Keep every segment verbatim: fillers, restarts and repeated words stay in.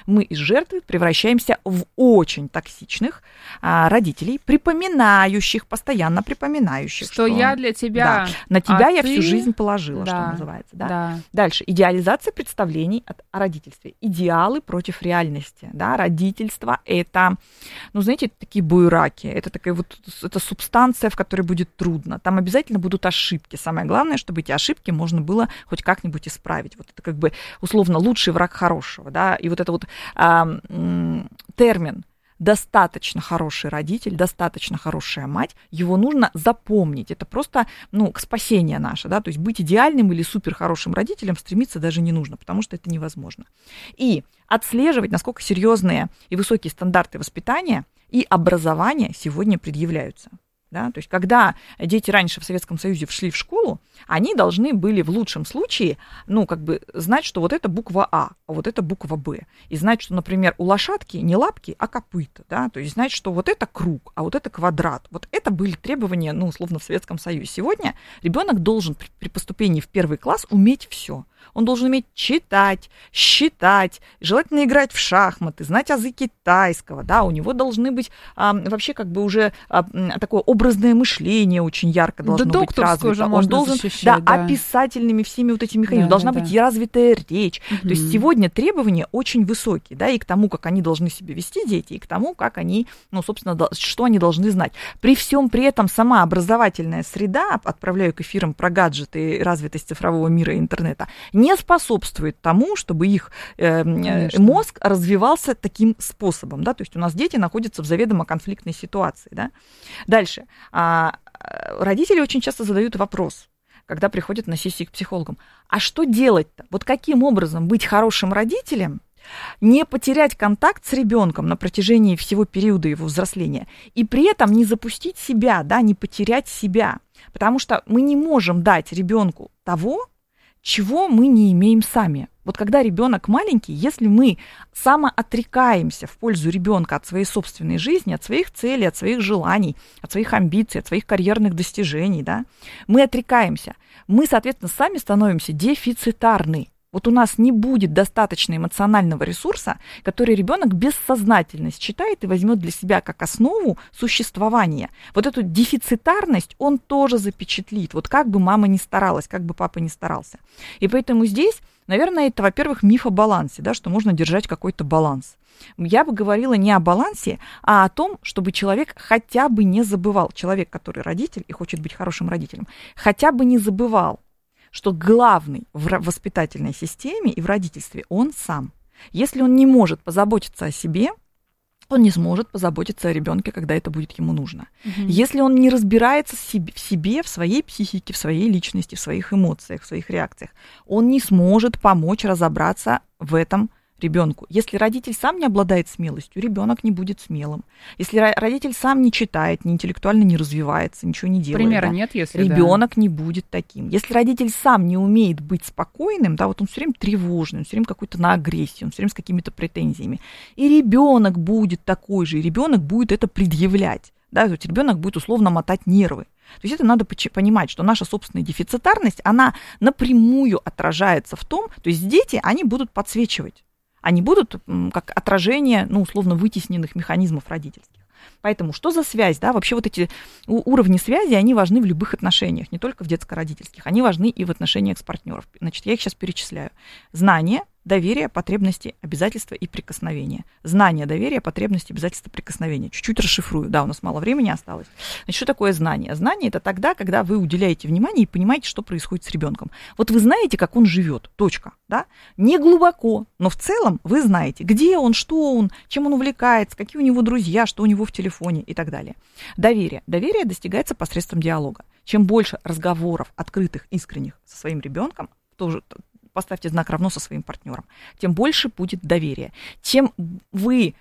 мы из жертвы превращаемся в очень токсичных а, родителей, припоминающих, постоянно припоминающих, что, что я для тебя, да, на тебя а я ты... всю жизнь положила, да, что называется. Да? Да. Дальше. Идеализация представлений о родительстве. Идеалы против реальности. Да? Родительство — это, ну, знаете, такие буераки. Это такая вот это субстанция, в которой будет трудно. Там обязательно будут ошибки. Самое главное, чтобы эти ошибки можно было хоть как-нибудь исправить. Вот это как бы условно лучший враг хорошего. Да? И вот это вот а, м, термин достаточно хороший родитель, достаточно хорошая мать, его нужно запомнить. Это просто, ну, спасение наше, да, то есть быть идеальным или суперхорошим родителем стремиться даже не нужно, потому что это невозможно. И отслеживать, насколько серьезные и высокие стандарты воспитания и образования сегодня предъявляются. Да? То есть, когда дети раньше в Советском Союзе шли в школу, они должны были в лучшем случае, ну, как бы знать, что вот это буква А, а вот это буква Б. И знать, что, например, у лошадки не лапки, а копыта. Да? То есть, знать, что вот это круг, а вот это квадрат. Вот это были требования, ну, условно, в Советском Союзе. Сегодня ребенок должен при, при поступлении в первый класс уметь все. Он должен уметь читать, считать, желательно играть в шахматы, знать азы китайского, да, у него должны быть а, вообще как бы уже а, такое образное мышление очень ярко должно да быть развито. Уже Он должен, да, да, описательными всеми вот этими механизмами, да, должна да, быть да. развитая речь. Угу. То есть сегодня требования очень высокие, да, и к тому, как они должны себя вести, дети, и к тому, как они, ну, собственно, что они должны знать. При всем при этом сама образовательная среда, отправляю к эфирам про гаджеты и развитость цифрового мира и интернета, не способствует тому, чтобы их э, мозг развивался таким способом. Да? То есть у нас дети находятся в заведомо конфликтной ситуации. Да? Дальше. А, родители очень часто задают вопрос, когда приходят на сессии к психологам. А что делать-то? Вот каким образом быть хорошим родителем, не потерять контакт с ребенком на протяжении всего периода его взросления и при этом не запустить себя, да, не потерять себя? Потому что мы не можем дать ребенку того, чего мы не имеем сами. Вот когда ребенок маленький, если мы самоотрекаемся в пользу ребенка от своей собственной жизни, от своих целей, от своих желаний, от своих амбиций, от своих карьерных достижений, да, мы отрекаемся, мы, соответственно, сами становимся дефицитарны. Вот у нас не будет достаточно эмоционального ресурса, который ребенок бессознательно считает и возьмет для себя как основу существования. Вот эту дефицитарность он тоже запечатлит. Вот как бы мама ни старалась, как бы папа ни старался. И поэтому здесь, наверное, это, во-первых, миф о балансе, да, что можно держать какой-то баланс. Я бы говорила не о балансе, а о том, чтобы человек хотя бы не забывал, человек, который родитель и хочет быть хорошим родителем, хотя бы не забывал, что главный в воспитательной системе и в родительстве он сам. Если он не может позаботиться о себе, он не сможет позаботиться о ребенке, когда это будет ему нужно. Угу. Если он не разбирается в себе, в своей психике, в своей личности, в своих эмоциях, в своих реакциях, он не сможет помочь разобраться в этом ребенку. Если родитель сам не обладает смелостью, ребенок не будет смелым. Если родитель сам не читает, не интеллектуально не развивается, ничего не делает, примера да, нет, если ребенок да. не будет таким. Если родитель сам не умеет быть спокойным, да, вот он все время тревожный, он все время какой-то на агрессии, он все время с какими-то претензиями, и ребенок будет такой же, и ребенок будет это предъявлять, да, то есть ребенок будет условно мотать нервы. То есть это надо понимать, что наша собственная дефицитарность, она напрямую отражается в том, то есть дети, они будут подсвечивать. Они будут как отражение, ну, условно, вытесненных механизмов родительских. Поэтому что за связь, да, вообще вот эти уровни связи, они важны в любых отношениях, не только в детско-родительских, они важны и в отношениях с партнером. Значит, я их сейчас перечисляю. Знание, доверие, потребности, обязательства и прикосновения. Знание, доверие, потребности, обязательства, прикосновения. Чуть-чуть расшифрую, да, у нас мало времени осталось. Значит, что такое знание? Знание — это тогда, когда вы уделяете внимание и понимаете, что происходит с ребенком. Вот вы знаете, как он живет, точка, да? Не глубоко, но в целом вы знаете, где он, что он, чем он увлекается, какие у него друзья, что у него в телефоне и так далее. Доверие. Доверие достигается посредством диалога. Чем больше разговоров, открытых, искренних со своим ребенком, тоже поставьте знак равно со своим партнером, тем больше будет доверие. Тем вы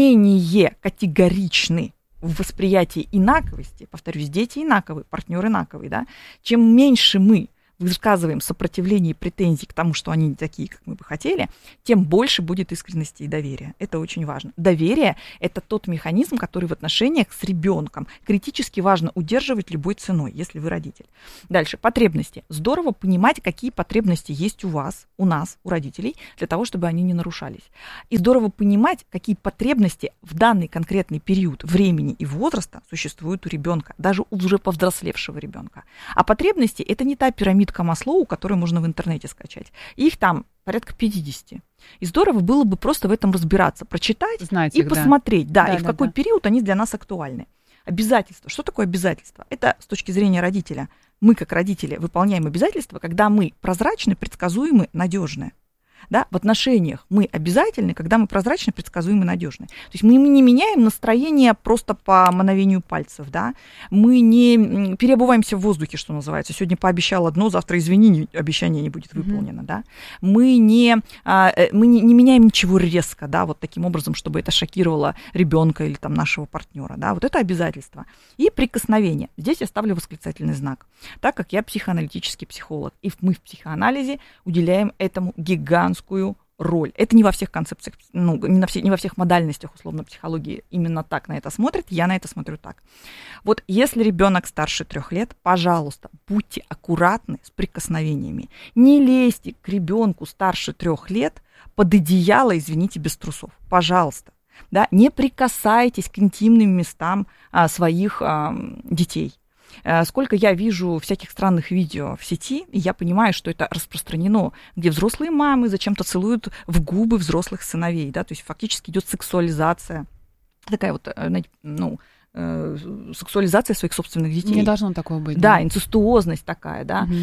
менее категоричны в восприятии инаковости, повторюсь, дети инаковые, партнер инаковый, да, чем меньше мы высказываем сопротивление и претензии к тому, что они не такие, как мы бы хотели, тем больше будет искренности и доверия. Это очень важно. Доверие – это тот механизм, который в отношениях с ребенком критически важно удерживать любой ценой, если вы родитель. Дальше. Потребности. Здорово понимать, какие потребности есть у вас, у нас, у родителей, для того, чтобы они не нарушались. И здорово понимать, какие потребности в данный конкретный период времени и возраста существуют у ребенка, даже у уже повзрослевшего ребенка. А потребности – это не та пирамидка Маслоу, которую можно в интернете скачать. Их там порядка пятьдесят. И здорово было бы просто в этом разбираться, прочитать Знать и их, посмотреть, да, да, и в да, какой да. период они для нас актуальны. Обязательства. Что такое обязательства? Это с точки зрения родителя. Мы, как родители, выполняем обязательства, когда мы прозрачны, предсказуемы, надежны. Да? В отношениях мы обязательны, когда мы прозрачны, предсказуемы, надежны. То есть мы не меняем настроение просто по мановению пальцев. Да? Мы не переобуваемся в воздухе, что называется. Сегодня пообещал одно, завтра, извини, обещание не будет выполнено. Mm-hmm. Да? Мы, не, мы не, не меняем ничего резко, да, вот таким образом, чтобы это шокировало ребенка или там, нашего партнера. Да? Вот это обязательство. И прикосновение. Здесь я ставлю восклицательный знак, так как я психоаналитический психолог. И мы в психоанализе уделяем этому гигантскую роль. Это не во всех концепциях, ну, не, на все, не во всех модальностях условно психологии именно так на это смотрят, я на это смотрю так. Вот если ребенок старше трех лет, пожалуйста, будьте аккуратны с прикосновениями. Не лезьте к ребенку старше трех лет под одеяло, извините, без трусов. Пожалуйста. Да? Не прикасайтесь к интимным местам а, своих а, детей. Сколько я вижу всяких странных видео в сети, и я понимаю, что это распространено, где взрослые мамы зачем-то целуют в губы взрослых сыновей, да, то есть фактически идет сексуализация, такая вот, ну, сексуализация своих собственных детей. Не должно такого быть. Да, да, инцестуозность такая, да, угу.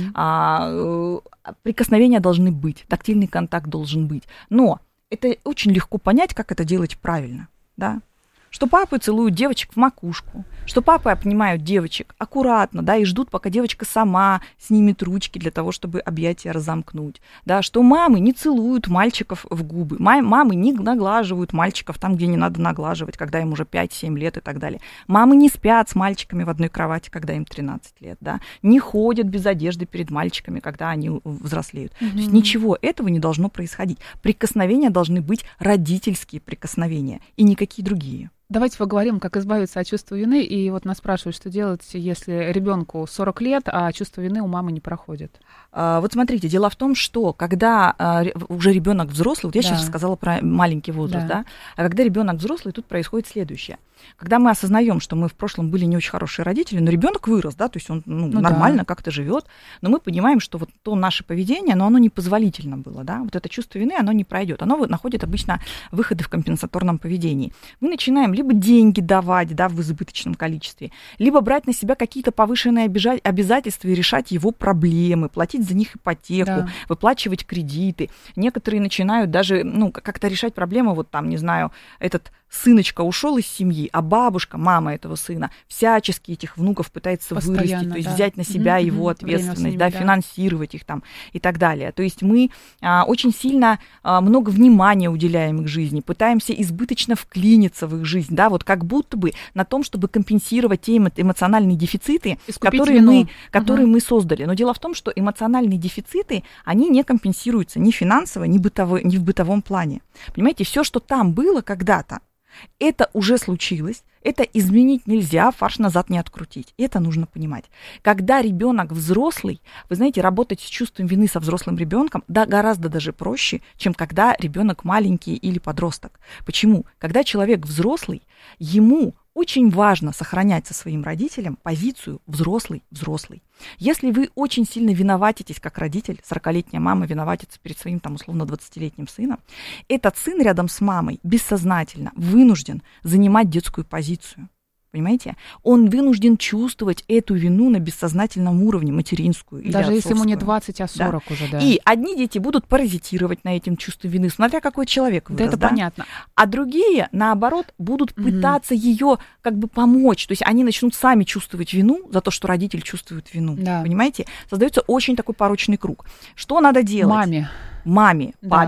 а, прикосновения должны быть, тактильный контакт должен быть, но это очень легко понять, как это делать правильно, да. Что папы целуют девочек в макушку, что папы обнимают девочек аккуратно, да, и ждут, пока девочка сама снимет ручки для того, чтобы объятия разомкнуть, да, что мамы не целуют мальчиков в губы, мамы не наглаживают мальчиков там, где не надо наглаживать, когда им уже пять-семь лет и так далее. Мамы не спят с мальчиками в одной кровати, когда им тринадцать лет, да, не ходят без одежды перед мальчиками, когда они взрослеют. Mm-hmm. То есть ничего этого не должно происходить. Прикосновения должны быть родительские прикосновения и никакие другие. Давайте поговорим, как избавиться от чувства вины. И вот нас спрашивают, что делать, если ребенку сорок лет, а чувство вины у мамы не проходит. А, вот смотрите, дело в том, что когда а, уже ребенок взрослый, вот я да. сейчас сказала про маленький возраст, да, да? А когда ребенок взрослый, тут происходит следующее. Когда мы осознаем, что мы в прошлом были не очень хорошие родители, но ребенок вырос, да, то есть он ну, ну, нормально да. как-то живет, но мы понимаем, что вот то наше поведение, но оно непозволительно было, да, вот это чувство вины, оно не пройдет, оно находит обычно выходы в компенсаторном поведении. Мы начинаем либо деньги давать, да, в избыточном количестве, либо брать на себя какие-то повышенные обязательства и решать его проблемы, платить за них ипотеку, да. выплачивать кредиты. Некоторые начинают даже, ну, как-то решать проблемы, вот там, не знаю, этот сыночка ушел из семьи, а бабушка, мама этого сына, всячески этих внуков пытается постоянно вырастить, то есть да. взять на себя mm-hmm. его ответственность, ними, да, да. финансировать их там и так далее. То есть мы а, очень сильно а, много внимания уделяем их жизни, пытаемся избыточно вклиниться в их жизнь, да, вот как будто бы на том, чтобы компенсировать те эмоциональные дефициты, которые, мы, которые uh-huh. мы создали. Но дело в том, что эмоциональные дефициты, они не компенсируются ни финансово, ни, бытово, ни в бытовом плане. Понимаете, все, что там было когда-то, это уже случилось, это изменить нельзя, фарш назад не открутить. Это нужно понимать. Когда ребенок взрослый, вы знаете, работать с чувством вины со взрослым ребенком да, гораздо даже проще, чем когда ребенок маленький или подросток. Почему? Когда человек взрослый, ему очень важно сохранять со своим родителем позицию взрослый-взрослый. Если вы очень сильно виноватитесь как родитель, сорокалетняя мама виноватится перед своим там условно двадцатилетним сыном, этот сын рядом с мамой бессознательно вынужден занимать детскую позицию. Понимаете? Он вынужден чувствовать эту вину на бессознательном уровне, материнскую или даже отцовскую. Если ему не двадцать, а сорок да. уже, да. И одни дети будут паразитировать на этом чувстве вины, смотря какой человек вырос. Да, это да? понятно. А другие, наоборот, будут mm-hmm. пытаться ее как бы помочь. То есть они начнут сами чувствовать вину за то, что родитель чувствует вину. Да. Понимаете? Создается очень такой порочный круг. Что надо делать? Маме. Маме, папе. Да.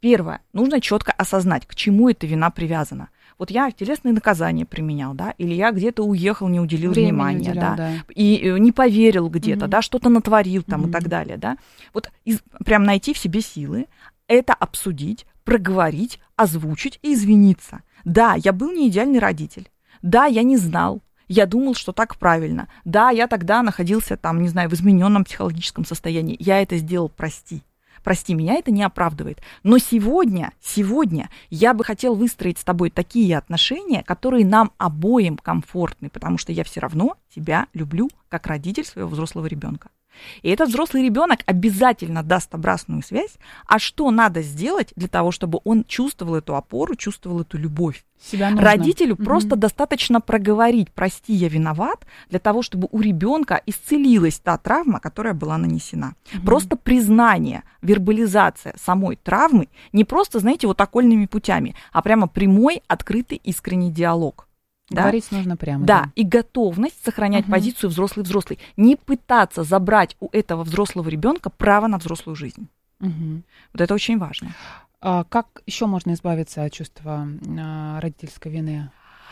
Первое, нужно четко осознать, к чему эта вина привязана. Вот я телесные наказания применял, да, или я где-то уехал, не уделил Время внимания, не уделял, да, да, и не поверил где-то, угу. да, что-то натворил там угу. и так далее, да. Вот из, прям найти в себе силы, это обсудить, проговорить, озвучить и извиниться. Да, я был не идеальный родитель, да, я не знал, я думал, что так правильно, да, я тогда находился там, не знаю, в измененном психологическом состоянии, я это сделал, прости. Прости, меня это не оправдывает. Но сегодня, сегодня я бы хотел выстроить с тобой такие отношения, которые нам обоим комфортны, потому что я все равно тебя люблю как родитель своего взрослого ребенка. И этот взрослый ребенок обязательно даст обратную связь, а что надо сделать для того, чтобы он чувствовал эту опору, чувствовал эту любовь. Себя нужно. Родителю угу. просто достаточно проговорить: прости, я виноват, для того, чтобы у ребенка исцелилась та травма, которая была нанесена. Угу. Просто признание, вербализация самой травмы, не просто, знаете, вот окольными путями, а прямо прямой, открытый, искренний диалог. Говорить да? нужно прямо. Да, да, и готовность сохранять угу. позицию взрослый-взрослый. Не пытаться забрать у этого взрослого ребенка право на взрослую жизнь. Угу. Вот это очень важно. А как еще можно избавиться от чувства а, родительской вины?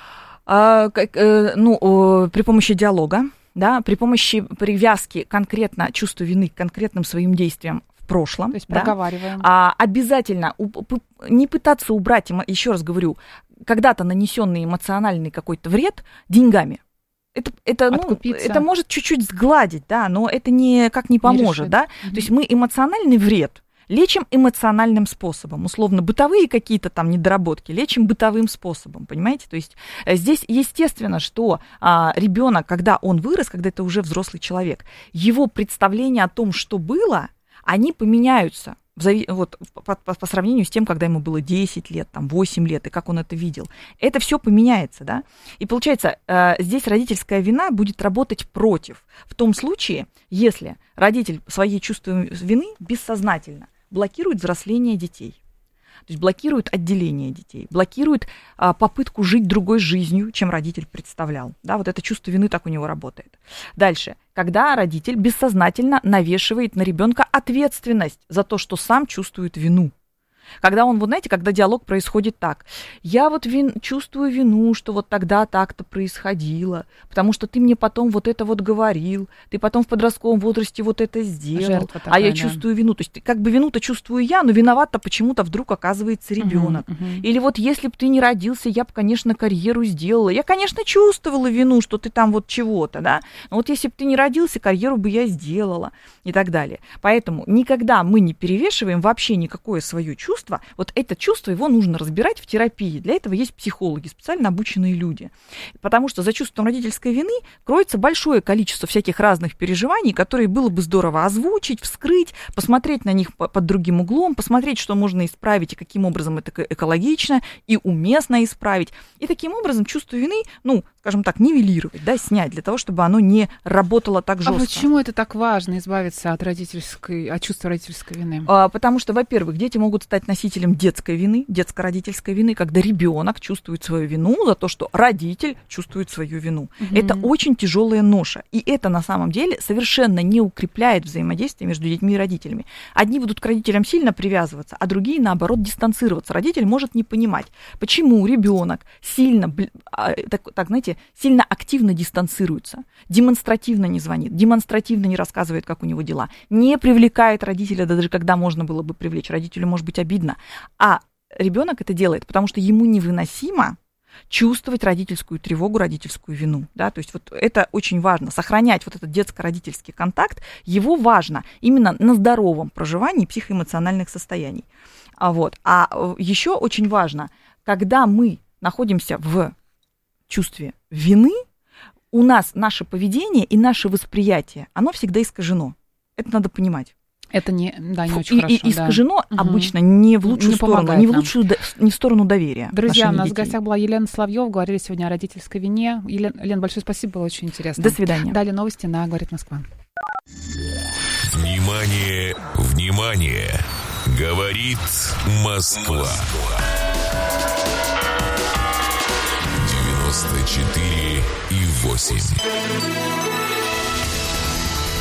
А, как, э, ну, э, при помощи диалога, да, при помощи привязки конкретно чувства вины к конкретным своим действиям в прошлом. То есть да? проговариваем. А, обязательно у, не пытаться убрать, еще раз говорю, когда-то нанесенный эмоциональный какой-то вред деньгами. Это, это, ну, это может чуть-чуть сгладить, да, но это никак не поможет, не да. Mm-hmm. То есть мы эмоциональный вред лечим эмоциональным способом. Условно, бытовые какие-то там недоработки лечим бытовым способом, понимаете? То есть здесь естественно, что а, ребенок, когда он вырос, когда это уже взрослый человек, его представления о том, что было, они поменяются. Вот, по, по, по сравнению с тем, когда ему было десять лет, там, восемь лет, и как он это видел. Это все поменяется, да? И получается, э, здесь родительская вина будет работать против. В том случае, если родитель свои чувства вины бессознательно блокирует взросление детей, то есть блокирует отделение детей, блокирует а, попытку жить другой жизнью, чем родитель представлял. Да, вот это чувство вины так у него работает. Дальше. Когда родитель бессознательно навешивает на ребенка ответственность за то, что сам чувствует вину. Когда он, вот знаете, когда диалог происходит так: я вот вин, чувствую вину, что вот тогда так-то происходило, потому что ты мне потом вот это вот говорил, ты потом в подростковом возрасте вот это сделал, такая, а я да. чувствую вину. То есть как бы вину-то чувствую я, но виноват-то почему-то вдруг оказывается ребенок. Uh-huh, uh-huh. Или вот если бы ты не родился, я бы, конечно, карьеру сделала. Я, конечно, чувствовала вину, что ты там вот чего-то, да, но вот если бы ты не родился, карьеру бы я сделала и так далее. Поэтому никогда мы не перевешиваем вообще никакое свое чувство. Вот это чувство, его нужно разбирать в терапии. Для этого есть психологи, специально обученные люди. Потому что за чувством родительской вины кроется большое количество всяких разных переживаний, которые было бы здорово озвучить, вскрыть, посмотреть на них под другим углом, посмотреть, что можно исправить и каким образом это экологично и уместно исправить. И таким образом чувство вины, ну, скажем так, нивелировать, да, снять, для того, чтобы оно не работало так жестко. А почему это так важно, избавиться от родительской, от чувства родительской вины? А, потому что, во-первых, дети могут стать носителем детской вины, детско-родительской вины, когда ребенок чувствует свою вину за то, что родитель чувствует свою вину. Угу. Это очень тяжелая ноша. И это на самом деле совершенно не укрепляет взаимодействие между детьми и родителями. Одни будут к родителям сильно привязываться, а другие, наоборот, дистанцироваться. Родитель может не понимать, почему ребенок сильно, так, так, знаете, сильно активно дистанцируется, демонстративно не звонит, демонстративно не рассказывает, как у него дела, не привлекает родителя, даже когда можно было бы привлечь. Родителю может быть обидно. А ребенок это делает, потому что ему невыносимо чувствовать родительскую тревогу, родительскую вину. Да? То есть вот это очень важно, сохранять вот этот детско-родительский контакт, его важно именно на здоровом проживании психоэмоциональных состояний. А, вот. а еще очень важно, когда мы находимся в чувстве вины, у нас наше поведение и наше восприятие, оно всегда искажено. Это надо понимать. Это не, да, не очень и, хорошо. И искажено да. обычно не в лучшую не сторону, не в лучшую, не в сторону доверия. Друзья, у нас детей. в гостях была Елена Соловьева, говорили сегодня о родительской вине. Елена, Лен, большое спасибо, было очень интересно. До свидания. Далее новости на «Говорит Москва». Внимание, внимание! Говорит Москва. девяносто четыре и восемь.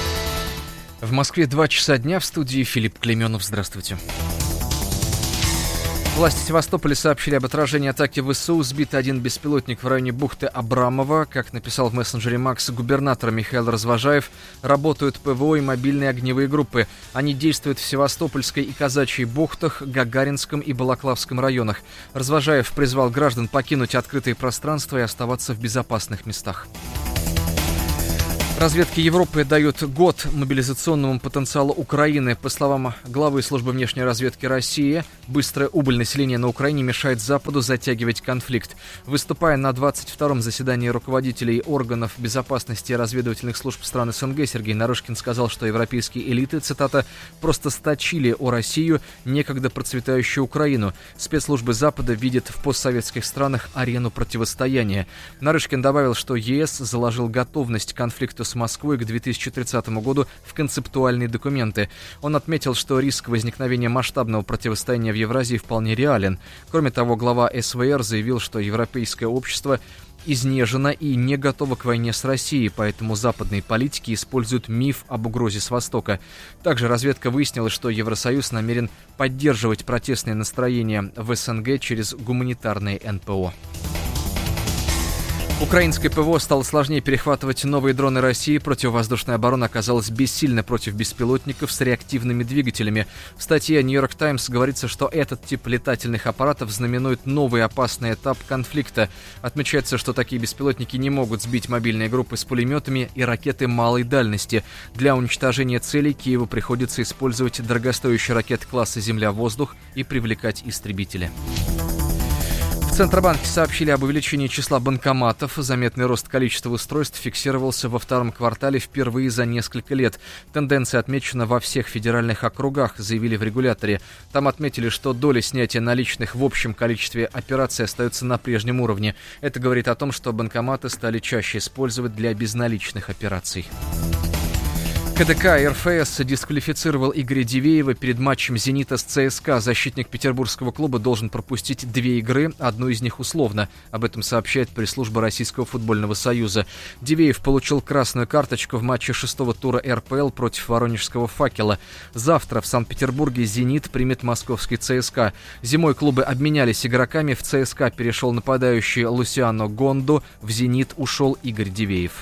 В Москве два часа дня, в студии Филипп Клейменов. Здравствуйте. Власти Севастополя сообщили об отражении атаки ВСУ. Сбит один беспилотник в районе бухты Абрамова. Как написал в мессенджере Макс губернатор Михаил Развожаев, работают ПВО и мобильные огневые группы. Они действуют в Севастопольской и Казачьей бухтах, Гагаринском и Балаклавском районах. Развожаев призвал граждан покинуть открытые пространства и оставаться в безопасных местах. Разведки Европы дают год мобилизационному потенциалу Украины. По словам главы службы внешней разведки России, быстрая убыль населения на Украине мешает Западу затягивать конфликт. Выступая на двадцать втором заседании руководителей органов безопасности и разведывательных служб стран СНГ, Сергей Нарышкин сказал, что европейские элиты, цитата, «просто сточили о Россию, некогда процветающую Украину. Спецслужбы Запада видят в постсоветских странах арену противостояния». Нарышкин добавил, что ЕС заложил готовность к конфликту с Москвой к две тысячи тридцатому году в концептуальные документы. Он отметил, что риск возникновения масштабного противостояния в Евразии вполне реален. Кроме того, глава СВР заявил, что европейское общество изнежено и не готово к войне с Россией, поэтому западные политики используют миф об угрозе с Востока. Также разведка выяснила, что Евросоюз намерен поддерживать протестные настроения в СНГ через гуманитарные эн пэ о. Украинское ПВО стало сложнее перехватывать новые дроны России. Противовоздушная оборона оказалась бессильна против беспилотников с реактивными двигателями. В статье «Нью-Йорк Таймс» говорится, что этот тип летательных аппаратов знаменует новый опасный этап конфликта. Отмечается, что такие беспилотники не могут сбить мобильные группы с пулеметами и ракеты малой дальности. Для уничтожения целей Киеву приходится использовать дорогостоящие ракеты класса «Земля-воздух» и привлекать истребители. В Центробанке сообщили об увеличении числа банкоматов. Заметный рост количества устройств фиксировался во втором квартале впервые за несколько лет. Тенденция отмечена во всех федеральных округах, заявили в регуляторе. Там отметили, что доля снятия наличных в общем количестве операций остается на прежнем уровне. Это говорит о том, что банкоматы стали чаще использовать для безналичных операций. ка дэ ка эр эф эс дисквалифицировал Игоря Дивеева перед матчем «Зенита» с ЦСКА. Защитник петербургского клуба должен пропустить две игры, одну из них условно. Об этом сообщает пресс-служба Российского футбольного союза. Дивеев получил красную карточку в матче шестого тура эр пэ эл против воронежского «Факела». Завтра в Санкт-Петербурге «Зенит» примет московский ЦСКА. Зимой клубы обменялись игроками. В ЦСКА перешел нападающий Лусиано Гондо, в «Зенит» ушел Игорь Дивеев.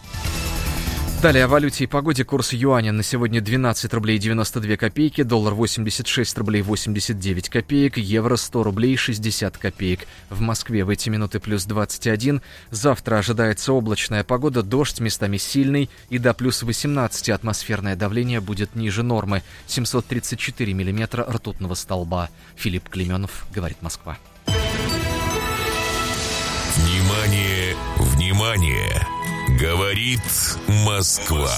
Далее о валюте и погоде. Курс юаня на сегодня двенадцать рублей девяносто две копейки, доллар восемьдесят шесть рублей восемьдесят девять копеек, евро сто рублей шестьдесят копеек. В Москве в эти минуты плюс двадцать один. Завтра ожидается облачная погода, дождь местами сильный и до плюс восемнадцать. Атмосферное давление будет ниже нормы. семьсот тридцать четыре миллиметра ртутного столба. Филипп Клеменов, говорит Москва. Внимание, внимание! Говорит Москва.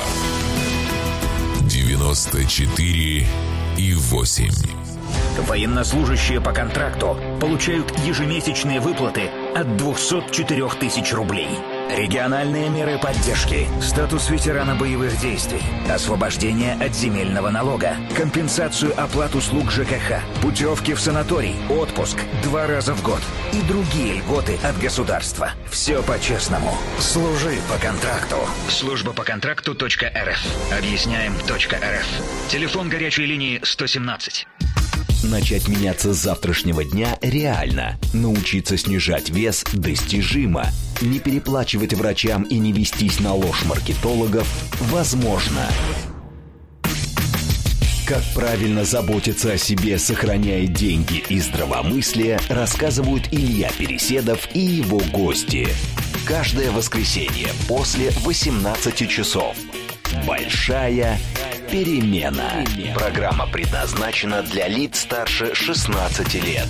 девяносто четыре и восемь. Военнослужащие по контракту получают ежемесячные выплаты от двухсот четырёх тысяч рублей. Региональные меры поддержки, статус ветерана боевых действий, освобождение от земельного налога, компенсацию оплат услуг жэ ка ха, путевки в санаторий, отпуск два раза в год и другие льготы от государства. Все по-честному. Служи по контракту. Служба по контракту точка эр эф. Объясняем точка эр эф. Телефон горячей линии сто семнадцать. Начать меняться с завтрашнего дня реально. Научиться снижать вес достижимо. Не переплачивать врачам и не вестись на ложь маркетологов возможно. Как правильно заботиться о себе, сохраняя деньги и здравомыслие, рассказывают Илья Переседов и его гости. Каждое воскресенье после восемнадцати часов. Большая перемена. Программа предназначена для лиц старше шестнадцати лет.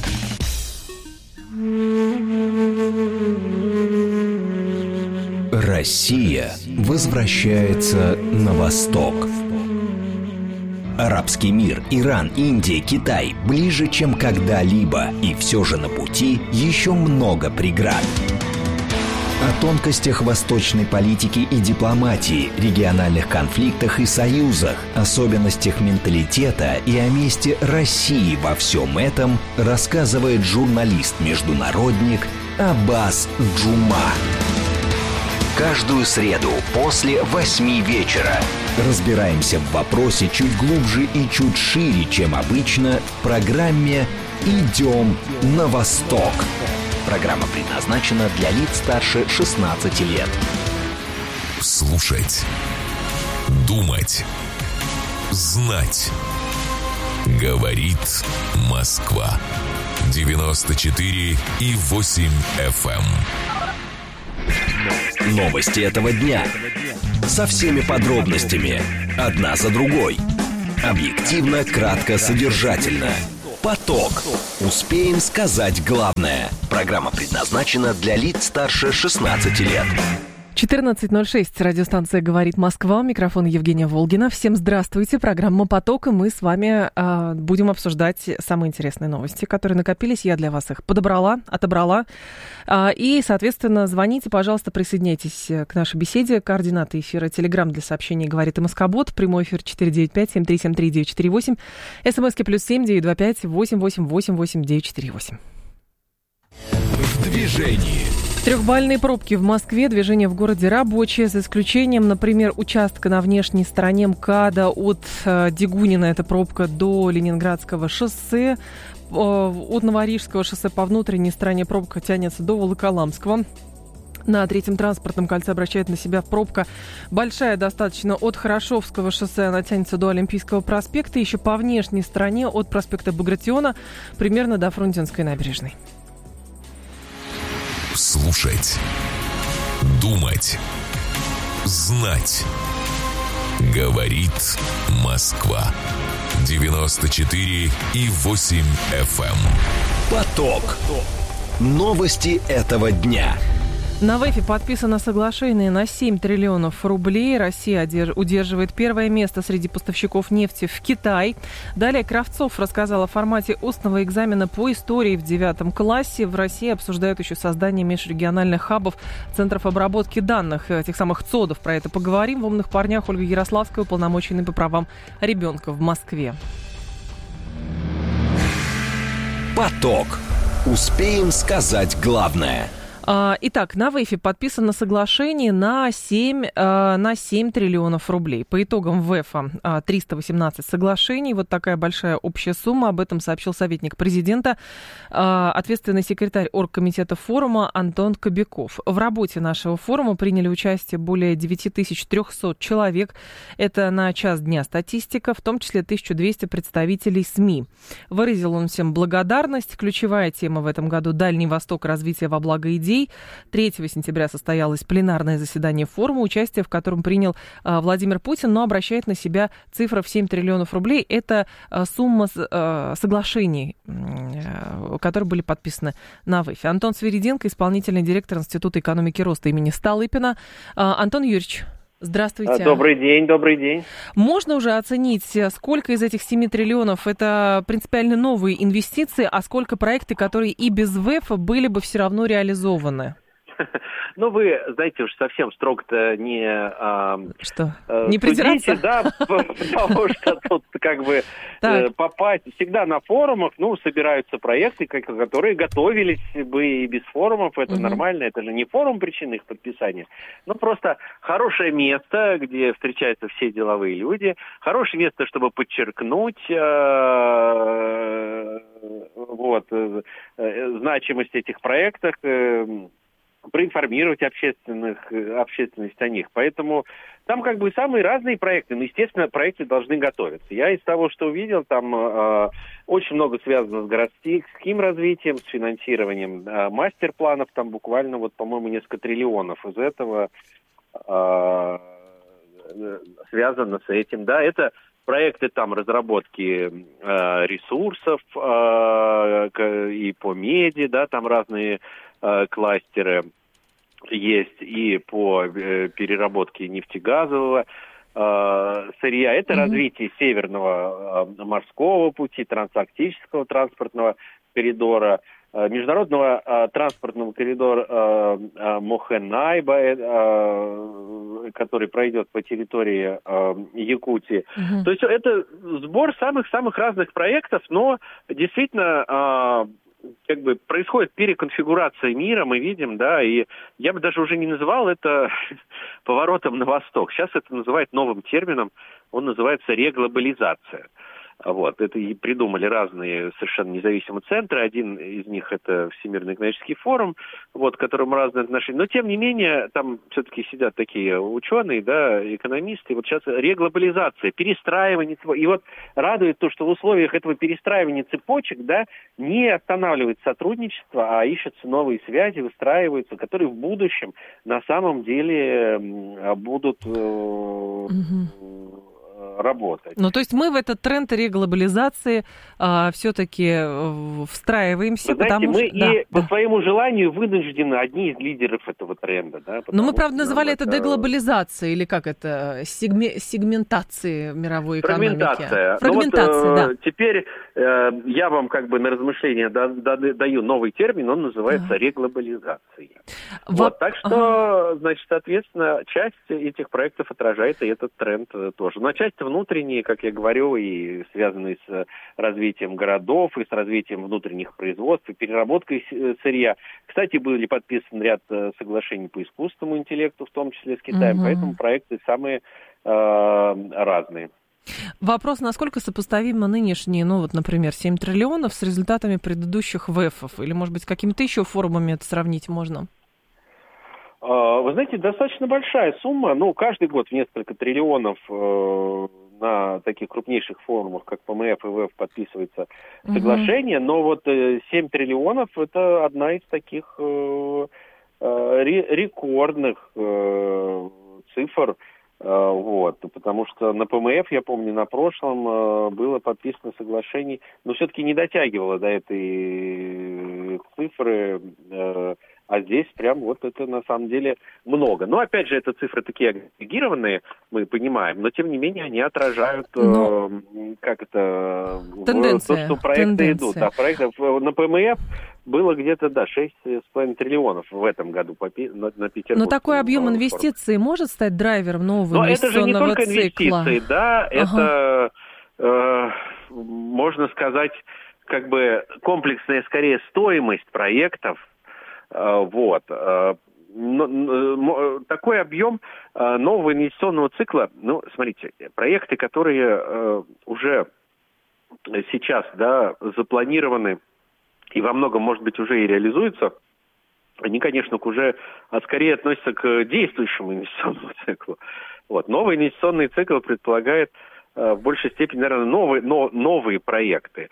Россия возвращается на восток. Арабский мир, Иран, Индия, Китай ближе, чем когда-либо. И все же на пути еще много преград. О тонкостях восточной политики и дипломатии, региональных конфликтах и союзах, особенностях менталитета и о месте России во всем этом рассказывает журналист-международник Аббас Джума. Каждую среду после восьми вечера разбираемся в вопросе чуть глубже и чуть шире, чем обычно, в программе Идем на восток. Программа предназначена для лиц старше шестнадцати лет. Слушать. Думать. Знать. Говорит Москва. девяносто четыре и восемь эф эм. Новости этого дня. Со всеми подробностями. Одна за другой. Объективно, кратко, содержательно. Поток. Успеем сказать главное. Программа предназначена для лиц старше шестнадцати лет. четырнадцать ноль шесть. Радиостанция «Говорит Москва». Микрофон Евгения Волгина. Всем здравствуйте. Программа «Поток». И мы с вами э, будем обсуждать самые интересные новости, которые накопились. Я для вас их подобрала, отобрала. Э, и, соответственно, звоните, пожалуйста, присоединяйтесь к нашей беседе. Координаты эфира: Телеграм для сообщений «Говорит и Москобот». Прямой эфир четыре девять пять семь три семь три девять четыре восемь. СМСки плюс семь девять два пять восемь восемь восемь восемь девять четыре восемь. В движении. Трехбальные пробки в Москве, движение в городе рабочее, за исключением, например, участка на внешней стороне МКАДа от э, Дегунина, это пробка, до Ленинградского шоссе, э, от Новорижского шоссе по внутренней стороне пробка тянется до Волоколамского. На третьем транспортном кольце обращает на себя пробка большая достаточно от Хорошевского шоссе, она тянется до Олимпийского проспекта, еще по внешней стороне от проспекта Багратиона, примерно до Фрунзенской набережной. Слушать. Думать. Знать. Говорит Москва. девяносто четыре и восемь эф эм. Поток. Новости этого дня. На ВЭФе подписано соглашение на семь триллионов рублей. Россия удерживает первое место среди поставщиков нефти в Китай. Далее Кравцов рассказал о формате устного экзамена по истории в девятом классе. В России обсуждают еще создание межрегиональных хабов, центров обработки данных, тех самых ЦОДов. Про это поговорим. В «Умных парнях» Ольга Ярославская, уполномоченная по правам ребенка в Москве. Поток. Успеем сказать главное. Итак, на ВЭФе подписано соглашение на семь, на семь триллионов рублей. По итогам ВЭФа триста восемнадцать соглашений. Вот такая большая общая сумма. Об этом сообщил советник президента, ответственный секретарь оргкомитета форума Антон Кобяков. В работе нашего форума приняли участие более девять тысяч триста человек. Это на час дня статистика, в том числе тысяча двести представителей СМИ. Выразил он всем благодарность. Ключевая тема в этом году — Дальний Восток, развитие во благо идей. третьего сентября состоялось пленарное заседание форума, участие в котором принял а, Владимир Путин, но обращает на себя цифра в семь триллионов рублей. Это а, сумма а, соглашений, а, которые были подписаны на ВЭФе. Антон Свириденко, исполнительный директор Института экономики и роста имени Столыпина. А, Антон Юрьевич, здравствуйте. Добрый день, добрый день. Можно уже оценить, сколько из этих семи триллионов это принципиально новые инвестиции, а сколько проекты, которые и без ВЭФа были бы все равно реализованы? Ну, вы, знаете, уж совсем строго-то не... А, что? А, не придираться? Судите, да, потому что тут как бы попасть... Всегда на форумах, ну, собираются проекты, которые готовились бы и без форумов, это нормально, это же не форум причин их подписания, но просто хорошее место, где встречаются все деловые люди, хорошее место, чтобы подчеркнуть вот значимость этих проектов, проинформировать общественных, общественность о них. Поэтому там как бы самые разные проекты, но, естественно, проекты должны готовиться. Я из того, что увидел, там э, очень много связано с городским развитием, с финансированием э, мастер-планов, там буквально, вот, по-моему, несколько триллионов из этого э, связано с этим. Да, это проекты там разработки э, ресурсов э, и по меди, да, там разные э, кластеры есть, и по э, переработке нефтегазового э, сырья. Это mm-hmm. развитие северного э, морского пути, трансарктического транспортного коридора, э, международного э, транспортного коридора э, э, Мохенайба, э, который пройдет по территории э, Якутии. Mm-hmm. То есть это сбор самых-самых разных проектов, но действительно э, как бы происходит переконфигурация мира, мы видим, да, и я бы даже уже не называл это поворотом на восток. Сейчас это называют новым термином, он называется реглобализация. Вот, это и придумали разные совершенно независимые центры. Один из них это Всемирный экономический форум, вот, к которому разные отношения. Но, тем не менее, там все-таки сидят такие ученые, да, экономисты. Вот сейчас реглобализация, перестраивание. И вот радует то, что в условиях этого перестраивания цепочек, да, не останавливается сотрудничество, а ищутся новые связи, выстраиваются, которые в будущем на самом деле будут... Угу. работать. Ну, то есть мы в этот тренд реглобализации а, все-таки встраиваемся, Вы знаете, потому мы что... и да, по да. своему желанию вынуждены одни из лидеров этого тренда. Да, Но мы, правда, называли это деглобализацией, или как это, сегме... сегментацией мировой экономики. Фрагментация. Фрагментация, ну, вот, да. Э, теперь э, я вам как бы на размышление да, да, даю новый термин, он называется а. реглобализацией. Во... Вот, так что, ага. значит, соответственно, часть этих проектов отражает и этот тренд тоже. Но часть внутренние, как я говорю, и связанные с развитием городов, и с развитием внутренних производств, и переработкой сырья. Кстати, были подписаны ряд соглашений по искусственному интеллекту, в том числе с Китаем, угу. поэтому проекты самые э, разные. Вопрос, насколько сопоставимо нынешние, ну вот, например, семь триллионов с результатами предыдущих ВЭФов? Или, может быть, с какими-то еще форумами это сравнить можно? Вы знаете, достаточно большая сумма. Ну, каждый год в несколько триллионов э, на таких крупнейших форумах, как ПМФ и ВЭФ, подписывается uh-huh. соглашение. Но вот э, семь триллионов – это одна из таких э, э, рекордных э, цифр. Э, вот, потому что на ПМФ, я помню, на прошлом э, было подписано соглашение, но все-таки не дотягивало до этой цифры. Э, А здесь прям вот это на самом деле много. Но опять же, это цифры такие агрегированные, мы понимаем, но тем не менее они отражают, но... э, как это, тенденция, то, что проекты тенденция. идут. Да, проектов на ПМФ было где-то, да, шесть с половиной триллионов в этом году по, на, на Петербург. Но такой объем инвестиций может стать драйвером нового но инвестиционного цикла? Но это же не только инвестиции, да, ага. это, э, можно сказать, как бы комплексная, скорее, стоимость проектов. Вот. Такой объем нового инвестиционного цикла, ну, смотрите, проекты, которые уже сейчас, да, запланированы и во многом, может быть, уже и реализуются, они, конечно, уже а скорее относятся к действующему инвестиционному циклу. Вот. Новый инвестиционный цикл предполагает в большей степени, наверное, новые, но, новые проекты.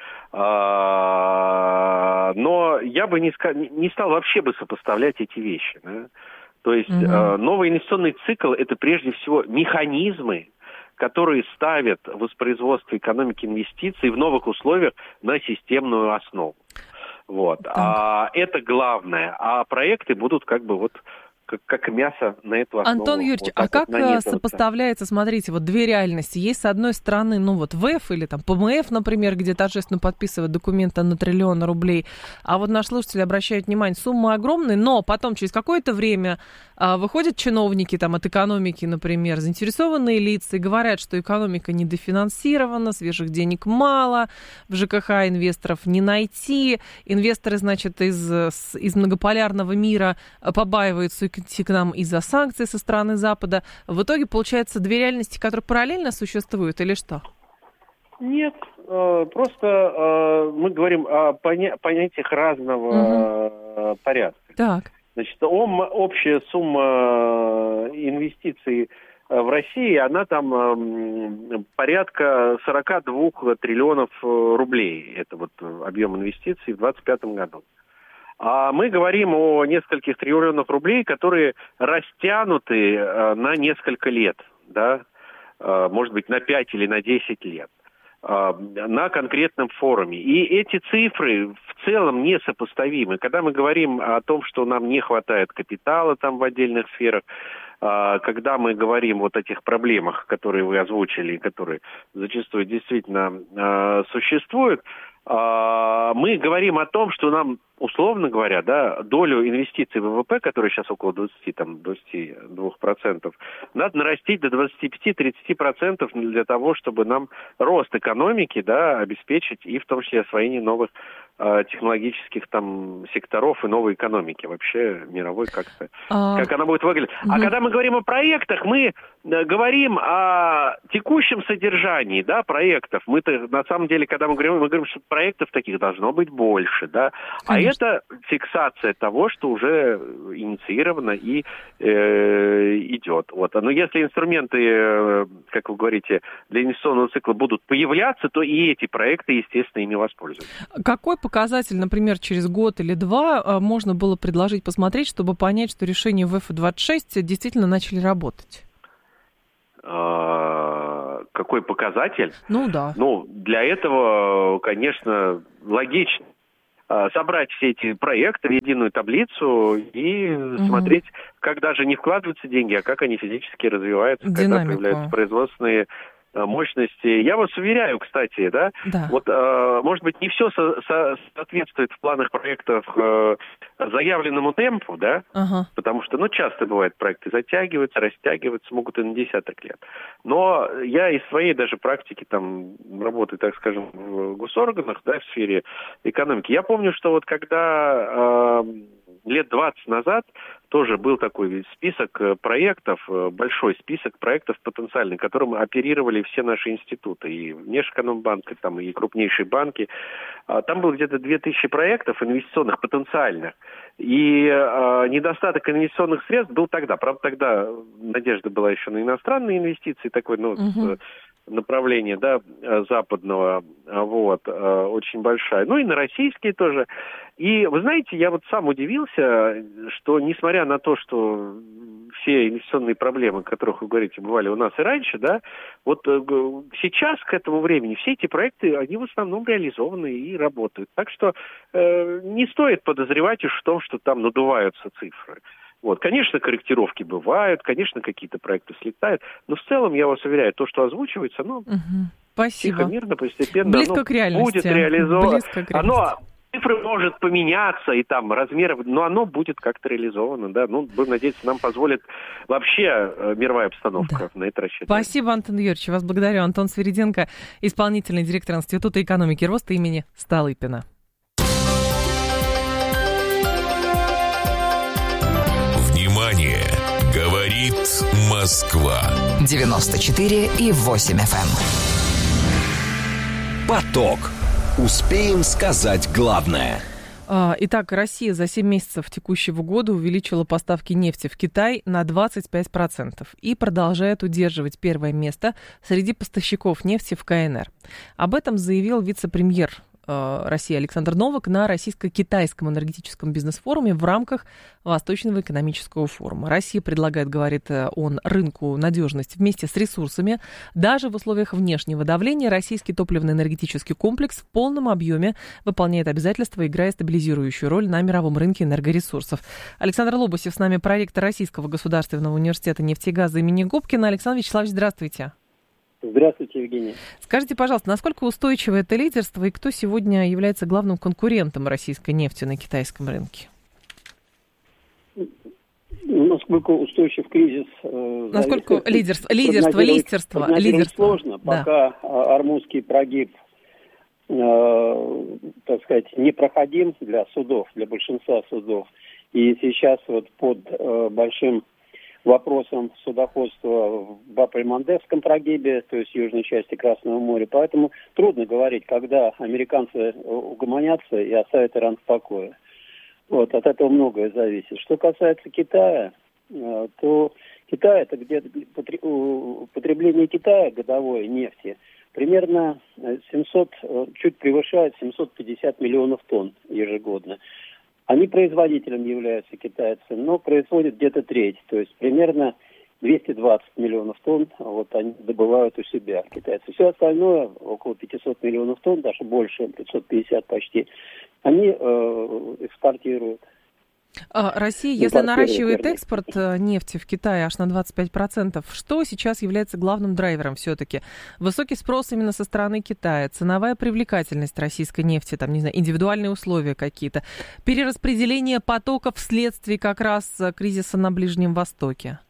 А, но я бы не, не стал вообще бы сопоставлять эти вещи. Да? То есть mm-hmm. а, новый инвестиционный цикл – это прежде всего механизмы, которые ставят воспроизводство экономики инвестиций в новых условиях на системную основу. Вот. А, это главное. А проекты будут как бы вот... Как, как мясо на эту основу. Антон Юрьевич, вот а как вот сопоставляется, смотрите, вот две реальности. Есть, с одной стороны, ну вот ВЭФ или там ПМФ, например, где торжественно подписывают документы на триллион рублей, а вот наши слушатели обращают внимание, суммы огромные, но потом через какое-то время а, выходят чиновники там от экономики, например, заинтересованные лица и говорят, что экономика недофинансирована, свежих денег мало, в ЖКХ инвесторов не найти, инвесторы, значит, из, из многополярного мира побаиваются идти к нам из-за санкций со стороны Запада. В итоге, получается, две реальности, которые параллельно существуют, или что? Нет, просто мы говорим о понятиях разного угу. порядка. Так. Значит, общая сумма инвестиций в России, она там порядка сорок два триллионов рублей. Это вот объем инвестиций в двадцать пятом году. А мы говорим о нескольких триллионах рублей, которые растянуты э, на несколько лет, да, э, может быть, на пять или на десять лет, э, на конкретном форуме. И эти цифры в целом несопоставимы. Когда мы говорим о том, что нам не хватает капитала там в отдельных сферах, э, когда мы говорим вот о тех проблемах, которые вы озвучили, которые зачастую действительно э, существуют, мы говорим о том, что нам условно говоря, да, долю инвестиций в ВВП, которая сейчас около двадцати, там, двадцати двух процентов, надо нарастить до двадцати пяти - тридцати процентов для того, чтобы нам рост экономики, да, обеспечить и в том числе освоение новых э, технологических там секторов и новой экономики вообще мировой, как-то, а... как она будет выглядеть. Угу. А когда мы говорим о проектах, мы э, говорим о текущем содержании, да, проектов. Мы-то на самом деле, когда мы говорим, мы говорим, что проектов таких должно быть больше, да. Конечно. А это фиксация того, что уже инициировано и э, идет. Вот. Но если инструменты, э, как вы говорите, для инвестиционного цикла будут появляться, то и эти проекты, естественно, ими воспользуются. Какой показатель, например, через год или два можно было предложить посмотреть, чтобы понять, что решения вэ эф двадцать шесть действительно начали работать? А, какой показатель? Ну да. Ну, для этого, конечно, логично собрать все эти проекты в единую таблицу и угу. смотреть, как даже не вкладываются деньги, а как они физически развиваются, Динамику. Когда появляются производственные мощности. Я вас уверяю, кстати, да, да. вот, э, может быть, не все со- со- соответствует в планах проектов э, заявленному темпу, да, ага. потому что, ну, часто бывает, проекты затягиваются, растягиваются, могут и на десяток лет. Но я из своей даже практики, там, работы, так скажем, в госорганах, да, в сфере экономики, я помню, что вот когда... Э, лет двадцать назад тоже был такой список проектов, большой список проектов потенциальных, которым оперировали все наши институты, и Внешэкономбанк, и, там, и крупнейшие банки. Там было где-то две тысячи проектов инвестиционных, потенциальных. И э, недостаток инвестиционных средств был тогда. Правда, тогда надежда была еще на иностранные инвестиции, такой, ну, угу. направление, да, западного, вот, очень большая. Ну и на российские тоже. И, вы знаете, я вот сам удивился, что, несмотря на то, что все инвестиционные проблемы, о которых вы говорите, бывали у нас и раньше, да, вот сейчас, к этому времени, все эти проекты, они в основном реализованы и работают. Так что э, не стоит подозревать уж в том, что там надуваются цифры. Вот, конечно, корректировки бывают, конечно, какие-то проекты слетают, но в целом, я вас уверяю, то, что озвучивается, ну, угу. Спасибо. тихо, мирно, постепенно, Близко ну, к реальности. будет реализовано. Близко к реальности. Оно, цифры может поменяться, и там размеры, но оно будет как-то реализовано, да. Ну, будем надеяться, нам позволит вообще мировая обстановка да. на это рассчитывать. Спасибо, Антон Юрьевич, вас благодарю. Антон Свириденко, исполнительный директор Института экономики и роста имени Столыпина. Внимание! Говорит Москва. девяносто четыре и восемь эф эм. Поток. Успеем сказать главное. Итак, Россия за семь месяцев текущего года увеличила поставки нефти в Китай на двадцать пять процентов и продолжает удерживать первое место среди поставщиков нефти в ка эн эр. Об этом заявил вице-премьер России Александр Новак на российско-китайском энергетическом бизнес-форуме в рамках Восточного экономического форума. Россия предлагает, говорит он, рынку надежность вместе с ресурсами. Даже в условиях внешнего давления российский топливно-энергетический комплекс в полном объеме выполняет обязательства, играя стабилизирующую роль на мировом рынке энергоресурсов. Александр Лобусев с нами, проректор Российского государственного университета нефти и газа имени Губкина. Александр Вячеславович, здравствуйте. Здравствуйте, Евгений. Скажите, пожалуйста, насколько устойчиво это лидерство и кто сегодня является главным конкурентом российской нефти на китайском рынке? Насколько устойчив кризис? Э, насколько зависит, лидерство, лидерство, лидерство, лидерство. Сложно, да. Пока Ормузский прогиб, э, так сказать, непроходим для судов, для большинства судов. И сейчас вот под э, большим вопросом судоходства в Баб-эль-Мандебском прогибе, то есть южной части Красного моря. Поэтому трудно говорить, когда американцы угомонятся и оставят Иран в покое. Вот, от этого многое зависит. Что касается Китая, то Китай, это где-то потребление Китая годовое нефти примерно семьсот, чуть превышает семьсот пятьдесят миллионов тонн ежегодно. Они производителем являются китайцы, но производят где-то треть, то есть примерно двести двадцать миллионов тонн вот они добывают у себя, китайцы. Все остальное, около пятьсот миллионов тонн, даже больше, пятьсот пятьдесят почти, они э, экспортируют. Россия, если наращивает экспорт нефти в Китай аж на двадцать пять процентов, что сейчас является главным драйвером все-таки? Высокий спрос именно со стороны Китая, ценовая привлекательность российской нефти, там, не знаю, индивидуальные условия какие-то, перераспределение потоков вследствие как раз кризиса на Ближнем Востоке?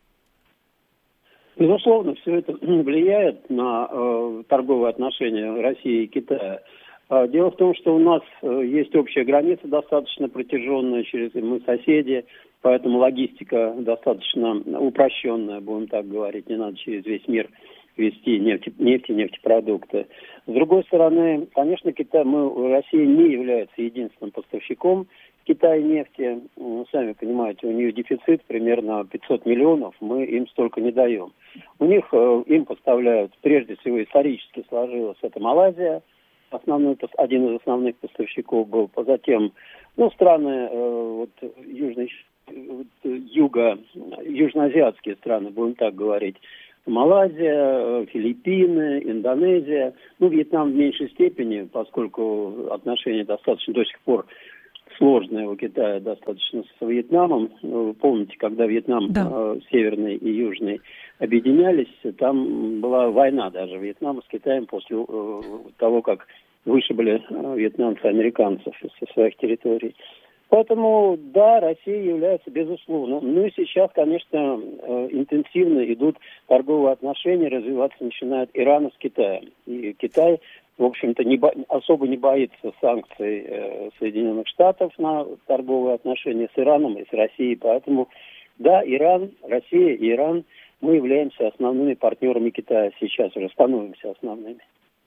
Безусловно, все это влияет на э, торговые отношения России и Китая. Дело в том, что у нас есть общая граница достаточно протяженная, через мы соседи, поэтому логистика достаточно упрощенная, будем так говорить, не надо через весь мир везти нефть, нефть и нефтепродукты. С другой стороны, конечно, Китай, мы, Россия не является единственным поставщиком Китая нефти. Сами понимаете, у нее дефицит примерно пятьсот миллионов, мы им столько не даем. У них, им поставляют, прежде всего, исторически сложилось, это Малайзия, основной, один из основных поставщиков был, затем, ну, страны э, вот, южной, вот, юга, южноазиатские страны, будем так говорить, Малайзия, Филиппины, Индонезия, ну, Вьетнам в меньшей степени, поскольку отношения достаточно до сих пор сложные у Китая достаточно с Вьетнамом. Вы помните, когда Вьетнам, да. э, северный и южный, объединялись, там была война даже Вьетнама с Китаем после э, того, как вышибли э, вьетнамцы американцев со своих территорий. Поэтому, да, Россия является, безусловно. Ну и сейчас, конечно, э, интенсивно идут торговые отношения, развиваться начинают Иран с Китаем. И Китай, в общем-то, не бо... особо не боится санкций э, Соединенных Штатов на торговые отношения с Ираном и с Россией. Поэтому, да, Иран, Россия и Иран, мы являемся основными партнерами Китая сейчас, уже становимся основными.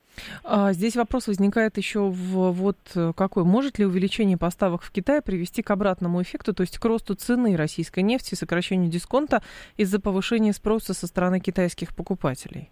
А здесь вопрос возникает еще в вот какой. Может ли увеличение поставок в Китай привести к обратному эффекту, то есть к росту цены российской нефти и сокращению дисконта из-за повышения спроса со стороны китайских покупателей?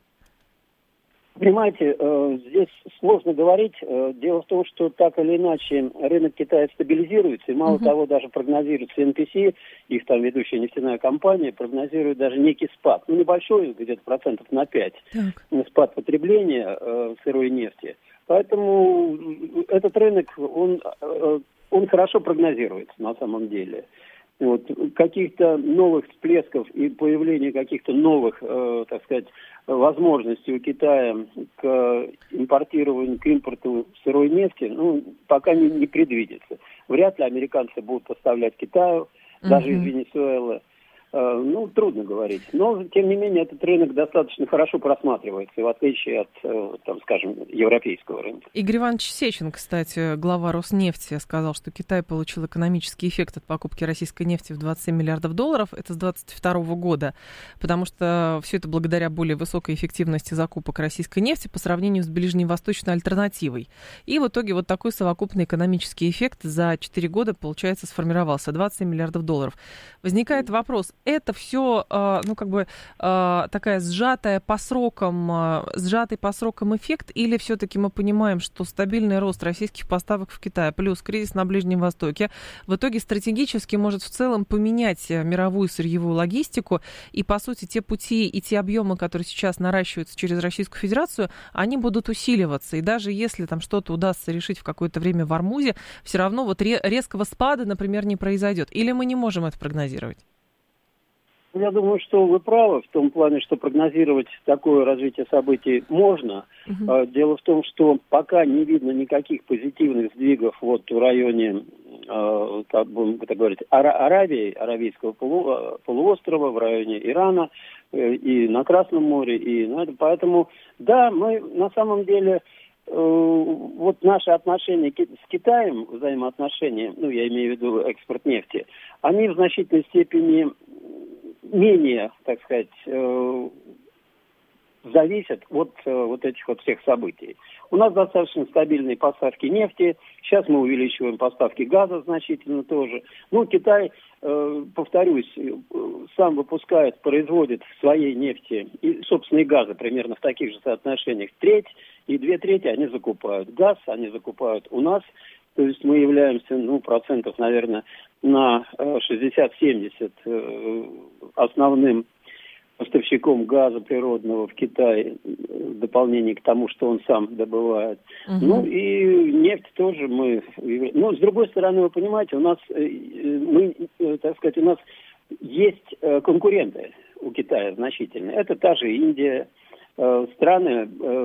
Понимаете, здесь сложно говорить. Дело в том, что так или иначе рынок Китая стабилизируется, и мало uh-huh. того, даже прогнозируется эн пи си, их там ведущая нефтяная компания, прогнозирует даже некий спад. Ну, небольшой, где-то процентов на пять, так. спад потребления э, сырой нефти. Поэтому этот рынок, он, он хорошо прогнозируется на самом деле. Вот, каких-то новых всплесков и появления каких-то новых, э, так сказать, возможностей у Китая к импортированию, к импорту сырой нефти, ну, пока не, не предвидится. Вряд ли американцы будут поставлять Китаю, даже uh-huh. из Венесуэлы. Э, ну, трудно говорить. Но, тем не менее, этот рынок достаточно хорошо просматривается, в отличие от, э, там, скажем, европейского рынка. Игорь Иванович Сечин, кстати, глава Роснефти, сказал, что Китай получил экономический эффект от покупки российской нефти в двадцать семь миллиардов долларов. Это с двадцать второго года, потому что все это благодаря более высокой эффективности закупок российской нефти по сравнению с ближневосточной альтернативой. И в итоге вот такой совокупный экономический эффект за четыре года, получается, сформировался. двадцать семь миллиардов долларов. Возникает вопрос, это все, ну, как бы, такая сжатая по срокам, сжатый по срокам эффект, или все-таки мы понимаем, что стабильный рост российских поставок в Китае плюс кризис на Ближнем Востоке в итоге стратегически может в целом поменять мировую сырьевую логистику, и, по сути, те пути и те объемы, которые сейчас наращиваются через Российскую Федерацию, они будут усиливаться, и даже если там что-то удастся решить в какое-то время в Ормузе, все равно вот резкого спада, например, не произойдет, или мы не можем это прогнозировать? Я думаю, что вы правы в том плане, что прогнозировать такое развитие событий можно. Uh-huh. Дело в том, что пока не видно никаких позитивных сдвигов вот в районе, как будем так говорить, Аравии, Аравийского полуострова, в районе Ирана и на Красном море. И поэтому, да, мы на самом деле... Вот наши отношения с Китаем, взаимоотношения, ну, я имею в виду экспорт нефти, они в значительной степени менее, так сказать, зависят от вот этих вот всех событий. У нас достаточно стабильные поставки нефти, сейчас мы увеличиваем поставки газа значительно тоже. Ну, Китай, повторюсь, сам выпускает, производит своей нефти и собственные газы примерно в таких же соотношениях. Треть и две трети они закупают. Газ они закупают у нас, то есть мы являемся, ну, процентов, наверное, на шестьдесят-семьдесят основным поставщиком газа природного в Китай, в дополнение к тому, что он сам добывает. Угу. Ну и нефть тоже мы... Ну, с другой стороны, вы понимаете, у нас, мы, так сказать, у нас есть конкуренты у Китая значительные. Это та же Индия, страны,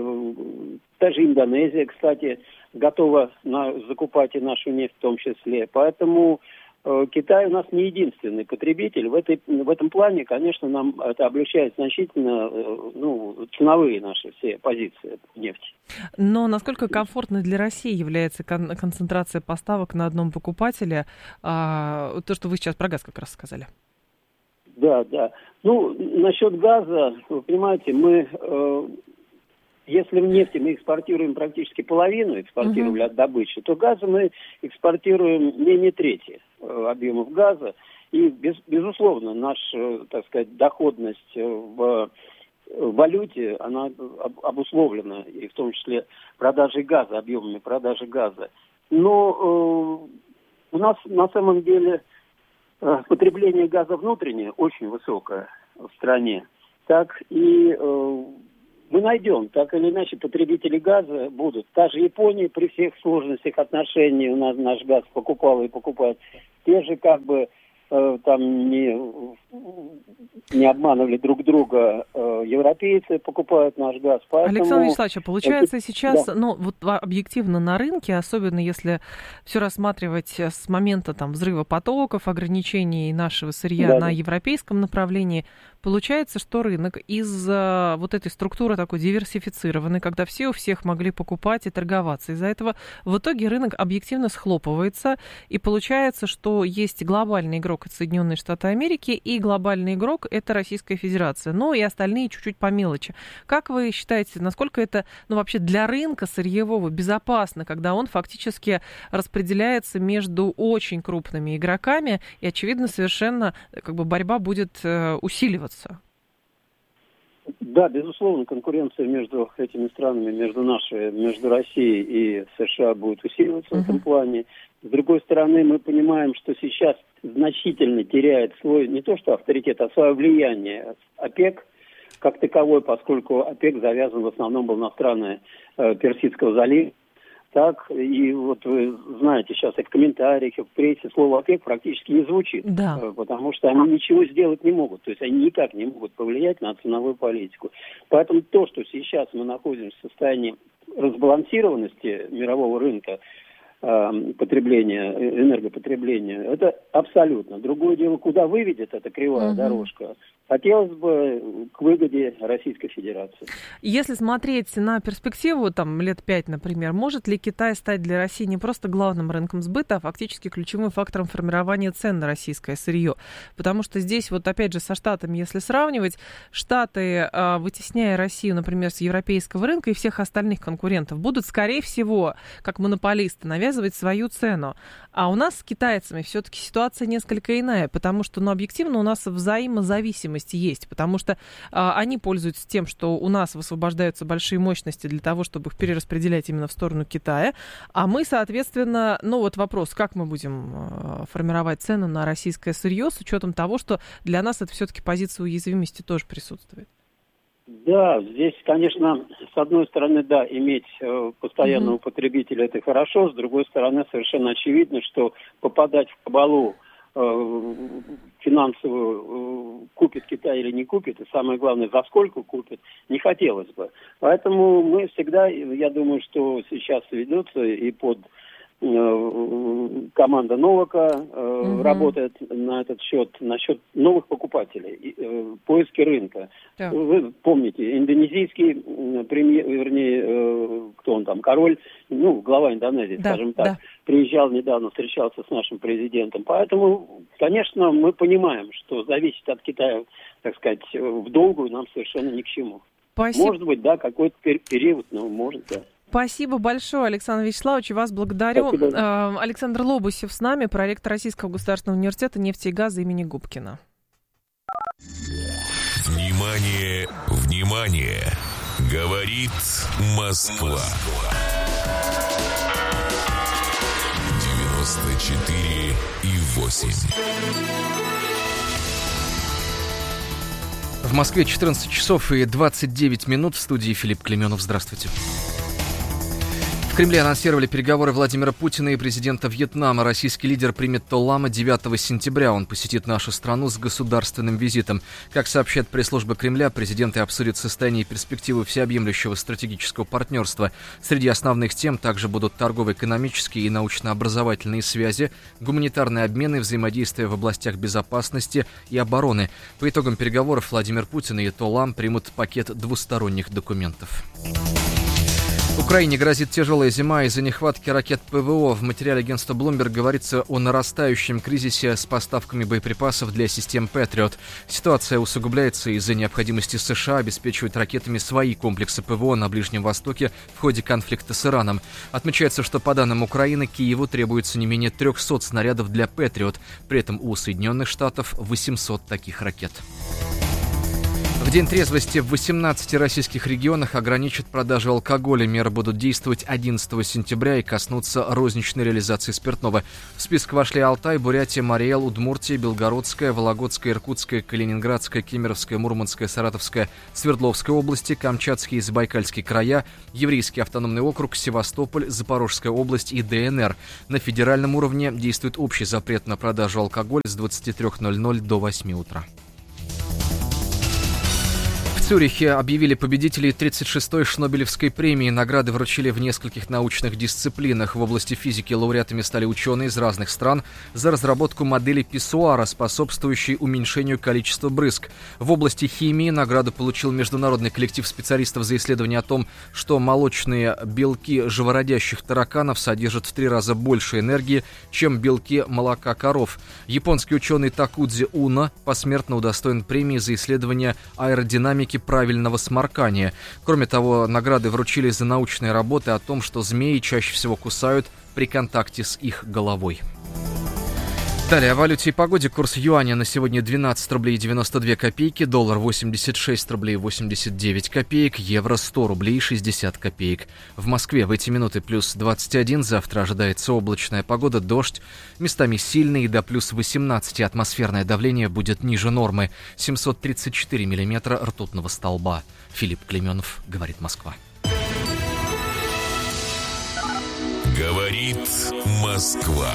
та же Индонезия, кстати, готова на, закупать и нашу нефть в том числе. Поэтому Китай у нас не единственный потребитель. В, этой, в этом плане, конечно, нам это облегчает значительно ну, ценовые наши все позиции нефти. Но насколько комфортной для России является кон- концентрация поставок на одном покупателе? А, то, что вы сейчас про газ как раз сказали. Да, да. Ну, насчет газа, вы понимаете, мы... Э, Если в нефти мы экспортируем практически половину, экспортировали uh-huh. от добычи, то газа мы экспортируем менее трети э, объемов газа. И, без, безусловно, наша, так сказать, доходность в, в валюте, она об, обусловлена, и в том числе продажей газа, объемами продажи газа. Но э, у нас на самом деле э, потребление газа внутреннее очень высокое в стране. Так и... Э, Мы найдем, так или иначе, потребители газа будут. Та же Япония при всех сложностях отношений у нас наш газ покупала и покупает. Те же как бы э, там не, не обманывали друг друга э, европейцы, покупают наш газ. Поэтому... Александр Вячеславович, получается Это... сейчас, да. ну вот объективно на рынке, особенно если все рассматривать с момента там взрыва потоков, ограничений нашего сырья да, на да. европейском направлении, получается, что рынок из-за вот этой структуры такой диверсифицированной, когда все у всех могли покупать и торговаться, из-за этого в итоге рынок объективно схлопывается, и получается, что есть глобальный игрок, это Соединенные Штаты Америки, и глобальный игрок, это Российская Федерация, ну и остальные чуть-чуть по мелочи. Как вы считаете, насколько это, ну вообще для рынка сырьевого безопасно, когда он фактически распределяется между очень крупными игроками, и, очевидно, совершенно как бы борьба будет усиливаться? Да, безусловно, конкуренция между этими странами, между нашей, между Россией и США будет усиливаться uh-huh. в этом плане. С другой стороны, мы понимаем, что сейчас значительно теряет свой, не то что авторитет, а свое влияние ОПЕК как таковой, поскольку ОПЕК завязан в основном был на страны э, Персидского залива. Так, и вот вы знаете, сейчас и в комментариях, и в прессе слово ОПЕК практически не звучит, да. потому что они ничего сделать не могут, то есть они никак не могут повлиять на ценовую политику. Поэтому то, что сейчас мы находимся в состоянии разбалансированности мирового рынка, потребления, энергопотребления, это абсолютно. Другое дело, куда выведет эта кривая угу. дорожка, хотелось бы к выгоде Российской Федерации. Если смотреть на перспективу, там, лет пять, например, может ли Китай стать для России не просто главным рынком сбыта, а фактически ключевым фактором формирования цен на российское сырье? Потому что здесь, вот опять же, со Штатами, если сравнивать, Штаты, вытесняя Россию, например, с европейского рынка и всех остальных конкурентов, будут, скорее всего, как монополисты, навязывать свою цену. А у нас с китайцами все-таки ситуация несколько иная, потому что, ну, объективно у нас взаимозависимость есть, потому что а, они пользуются тем, что у нас высвобождаются большие мощности для того, чтобы их перераспределять именно в сторону Китая, а мы, соответственно, ну, вот вопрос, как мы будем а, формировать цены на российское сырье с учетом того, что для нас это все-таки позиция уязвимости тоже присутствует. Да, здесь, конечно, с одной стороны, да, иметь э, постоянного mm-hmm. потребителя это хорошо, с другой стороны, совершенно очевидно, что попадать в кабалу э, финансовую, э, купит Китай или не купит, и самое главное, за сколько купит, не хотелось бы. Поэтому мы всегда, я думаю, что сейчас ведется и под команда Новака э, угу. работает на этот счет, насчет новых покупателей, э, поиски рынка. Так. Вы помните, индонезийский э, премьер, вернее, э, кто он там, король, ну, глава Индонезии, да, скажем так, да. приезжал недавно, встречался с нашим президентом. Поэтому, конечно, мы понимаем, что зависеть от Китая, так сказать, в долгую нам совершенно ни к чему. Спасибо. Может быть, да, какой-то период, но может, да. Спасибо большое, Александр Вячеславович, вас благодарю. Спасибо. Александр Лобусев с нами, проректор Российского государственного университета нефти и газа имени Губкина. Внимание, внимание! Говорит Москва. девяносто четыре и восемь. В В Москве четырнадцать часов и двадцать девять минут. В студии Филипп Клеменов. Здравствуйте. В Кремле анонсировали переговоры Владимира Путина и президента Вьетнама. Российский лидер примет Толлама девятого сентября. Он посетит нашу страну с государственным визитом. Как сообщает пресс-служба Кремля, президенты обсудят состояние и перспективы всеобъемлющего стратегического партнерства. Среди основных тем также будут торгово-экономические и научно-образовательные связи, гуманитарный обмен и взаимодействие в областях безопасности и обороны. По итогам переговоров Владимир Путин и Толлам примут пакет двусторонних документов. Украине грозит тяжелая зима из-за нехватки ракет ПВО. В материале агентства Bloomberg говорится о нарастающем кризисе с поставками боеприпасов для систем Patriot. Ситуация усугубляется из-за необходимости США обеспечивать ракетами свои комплексы ПВО на Ближнем Востоке в ходе конфликта с Ираном. Отмечается, что по данным Украины, Киеву требуется не менее трехсот снарядов для Patriot. При этом у Соединенных Штатов восемьсот таких ракет. В День трезвости в восемнадцати российских регионах ограничат продажу алкоголя. Меры будут действовать одиннадцатого сентября и коснутся розничной реализации спиртного. В список вошли Алтай, Бурятия, Марий-Эл, Удмуртия, Белгородская, Вологодская, Иркутская, Калининградская, Кемеровская, Мурманская, Саратовская, Свердловская области, Камчатские и Забайкальские края, Еврейский автономный округ, Севастополь, Запорожская область и ДНР. На федеральном уровне действует общий запрет на продажу алкоголя с двадцати трёх ноль-ноль до восьми утра. В Цюрихе объявили победителей тридцать шестой Шнобелевской премии. Награды вручили в нескольких научных дисциплинах. В области физики лауреатами стали ученые из разных стран за разработку модели писсуара, способствующей уменьшению количества брызг. В области химии награду получил международный коллектив специалистов за исследование о том, что молочные белки живородящих тараканов содержат в три раза больше энергии, чем белки молока коров. Японский ученый Такудзи Уно посмертно удостоен премии за исследование аэродинамики правильного сморкания. Кроме того, награды вручили за научные работы о том, что змеи чаще всего кусают при контакте с их головой. Далее о валюте и погоде. Курс юаня на сегодня двенадцать рублей девяносто две копейки, доллар восемьдесят шесть рублей восемьдесят девять копеек, евро сто рублей шестьдесят копеек. В Москве в эти минуты плюс двадцать один, завтра ожидается облачная погода, дождь, местами сильный, до плюс восемнадцать, атмосферное давление будет ниже нормы, семьсот тридцать четыре миллиметра ртутного столба. Филипп Клеменов, говорит Москва. Говорит Москва.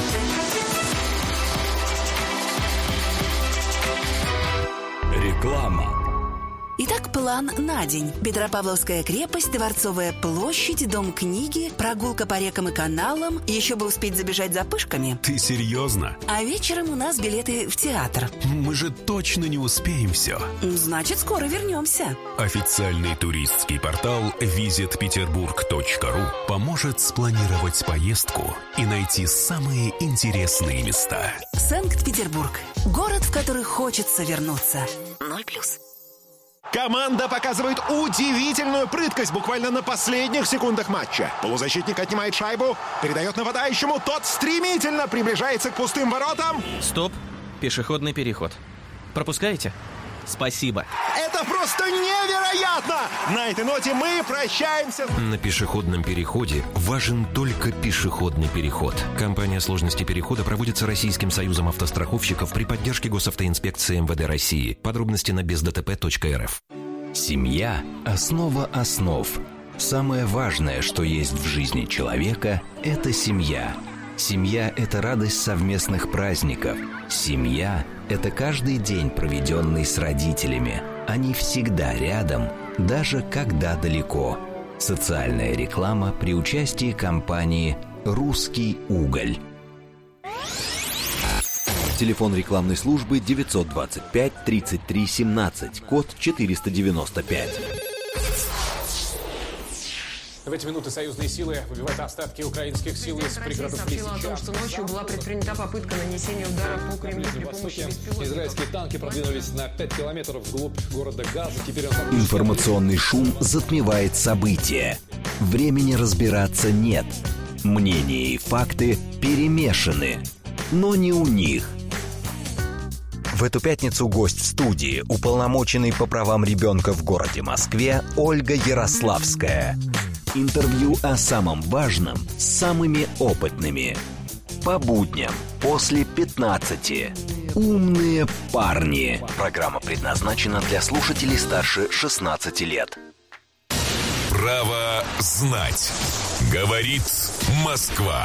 Реклама. Итак, план на день. Петропавловская крепость, Дворцовая площадь, Дом книги, прогулка по рекам и каналам. Еще бы успеть забежать за пышками. Ты серьезно? А вечером у нас билеты в театр. Мы же точно не успеем все. Значит, скоро вернемся. Официальный туристский портал визит петербург точка ру поможет спланировать поездку и найти самые интересные места. Санкт-Петербург. Город, в который хочется вернуться. Ноль плюс. Команда показывает удивительную прыткость буквально на последних секундах матча. Полузащитник отнимает шайбу, передает нападающему, тот стремительно приближается к пустым воротам. Стоп, пешеходный переход. Пропускаете? Спасибо. Это просто невероятно! На этой ноте мы прощаемся. На пешеходном переходе важен только пешеходный переход. Компания сложности перехода проводится Российским союзом автостраховщиков при поддержке госавтоинспекции эм вэ дэ России. Подробности на без дэ тэ пэ точка эр эф. Семья – основа основ. Самое важное, что есть в жизни человека – это семья. Семья – это радость совместных праздников. Семья – это каждый день, проведенный с родителями. Они всегда рядом, даже когда далеко. Социальная реклама при участии компании «Русский уголь». Телефон рекламной службы девятьсот двадцать пять тридцать три семнадцать, код четыреста девяносто пять. В эти минуты союзные силы выбивают остатки украинских сил из пригородов Лисичанска. О том, что ночью была предпринята попытка нанесения удара по Кремлю при помощи беспилотников. Израильские танки продвинулись на пять километров вглубь города Газа. Теперь он... Информационный шум затмевает события. Времени разбираться нет. Мнения и факты перемешаны. Но не у них. В эту пятницу гость в студии, уполномоченный по правам ребенка в городе Москве Ольга Ярославская. Интервью о самом важном с самыми опытными. По будням после пятнадцати. «Умные парни». Программа предназначена для слушателей старше шестнадцати лет. Право знать. Говорит Москва.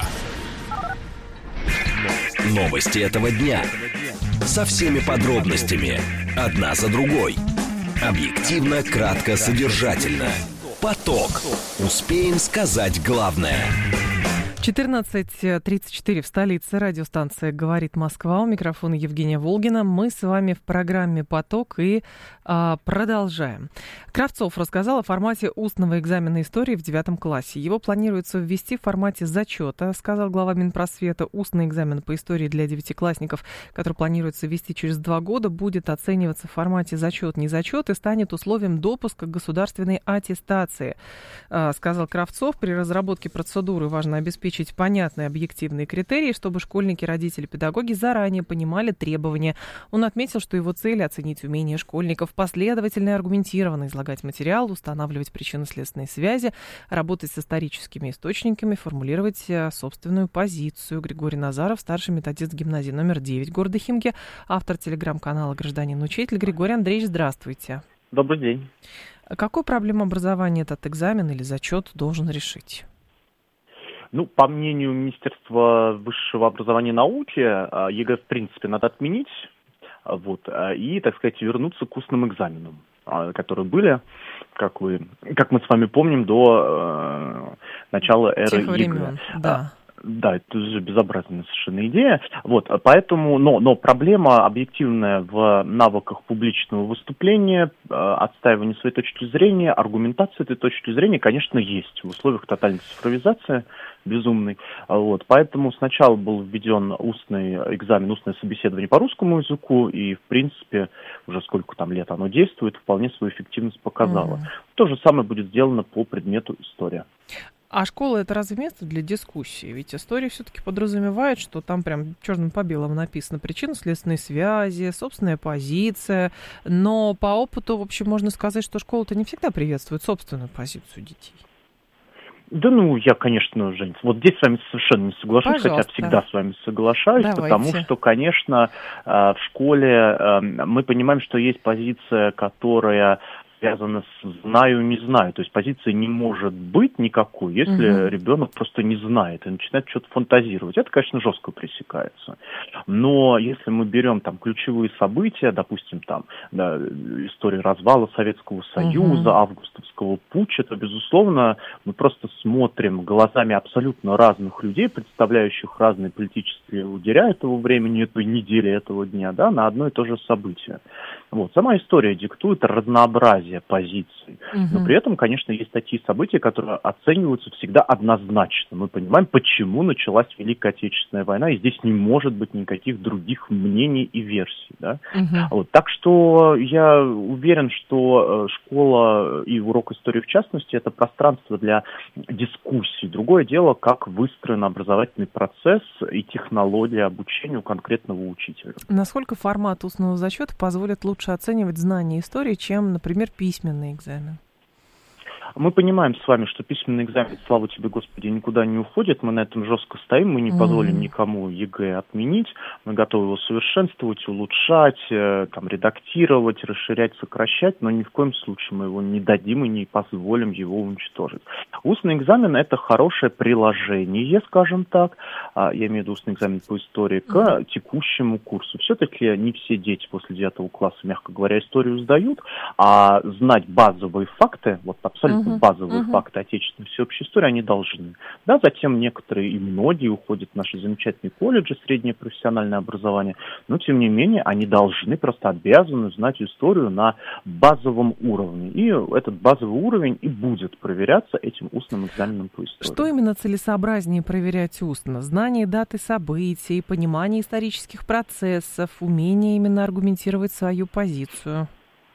Новости этого дня. Со всеми подробностями. Одна за другой. Объективно, кратко, содержательно. Поток. Успеем сказать главное. четырнадцать тридцать четыре в столице. Радиостанция «Говорит Москва». У микрофона Евгения Волгина. Мы с вами в программе «Поток» и а, продолжаем. Кравцов рассказал о формате устного экзамена истории в девятом классе. Его планируется ввести в формате зачета, сказал глава Минпросвета. Устный экзамен по истории для девятиклассников, который планируется ввести через два года, будет оцениваться в формате зачет-незачет и станет условием допуска к государственной аттестации, а, сказал Кравцов. При разработке процедуры важно обеспечить понятные объективные критерии, чтобы школьники, родители, педагоги заранее понимали требования. Он отметил, что его цель — оценить умение школьников последовательно и аргументированно излагать материал, устанавливать причинно-следственные связи, работать с историческими источниками, формулировать собственную позицию. Григорий Назаров, старший методист гимназии номер девять города Химки, автор телеграм-канала «Гражданин-учитель». Григорий Андреевич, здравствуйте. Добрый день. Какую проблему образования этот экзамен или зачет должен решить? Ну, по мнению Министерства высшего образования и науки, ЕГЭ, в принципе, надо отменить, вот, и, так сказать, вернуться к устным экзаменам, которые были, как вы, как мы с вами помним, до э, начала эры Тех времен, ЕГЭ. Да. Да, это же безобразная совершенно идея. Вот, поэтому, но, но проблема объективная в навыках публичного выступления, отстаивания своей точки зрения, аргументации этой точки зрения, конечно, есть в условиях тотальной цифровизации безумной. Вот, поэтому сначала был введен устный экзамен, устное собеседование по русскому языку, и, в принципе, уже сколько там лет оно действует, вполне свою эффективность показало. Mm-hmm. То же самое будет сделано по предмету история. А школа — это разве место для дискуссии? Ведь история все-таки подразумевает, что там прям черным по белому написано причинно-следственные связи, собственная позиция. Но по опыту, в общем, можно сказать, что школа-то не всегда приветствует собственную позицию детей. Да ну, я, конечно, Жень, вот здесь с вами совершенно не соглашусь, Пожалуйста. Хотя всегда с вами соглашаюсь, Давайте. Потому что, конечно, в школе мы понимаем, что есть позиция, которая связано с «знаю, не знаю». То есть позиции не может быть никакой, если угу. ребенок просто не знает и начинает что-то фантазировать. Это, конечно, жестко пресекается. Но если мы берем там ключевые события, допустим, там да, история развала Советского Союза, угу. августовского путча, то, безусловно, мы просто смотрим глазами абсолютно разных людей, представляющих разные политические лагеря этого времени, этой недели, этого дня, да, на одно и то же событие. Вот. Сама история диктует разнообразие позиций. Угу. Но при этом, конечно, есть такие события, которые оцениваются всегда однозначно. Мы понимаем, почему началась Великая Отечественная война, и здесь не может быть никаких других мнений и версий. Да? Угу. Вот. Так что я уверен, что школа и урок истории в частности — это пространство для дискуссий. Другое дело, как выстроен образовательный процесс и технология обучения у конкретного учителя. Насколько формат устного зачета позволит лучше оценивать знания истории, чем, например, письменный экзамен? Мы понимаем с вами, что письменный экзамен, слава тебе, Господи, никуда не уходит. Мы на этом жестко стоим, мы не mm-hmm. позволим никому ЕГЭ отменить. Мы готовы его совершенствовать, улучшать, там, редактировать, расширять, сокращать, но ни в коем случае мы его не дадим и не позволим его уничтожить. Устный экзамен — это хорошее приложение, скажем так, я имею в виду устный экзамен по истории, к mm-hmm. текущему курсу. Все-таки не все дети после девятого класса, мягко говоря, историю сдают, а знать базовые факты, вот абсолютно Uh-huh, базовые uh-huh. факты отечественной всеобщей истории, они должны. Да, затем некоторые и многие уходят в наши замечательные колледжи, среднее профессиональное образование, но, тем не менее, они должны, просто обязаны знать историю на базовом уровне. И этот базовый уровень и будет проверяться этим устным экзаменом по истории. Что именно целесообразнее проверять устно? Знание даты событий, понимание исторических процессов, умение именно аргументировать свою позицию?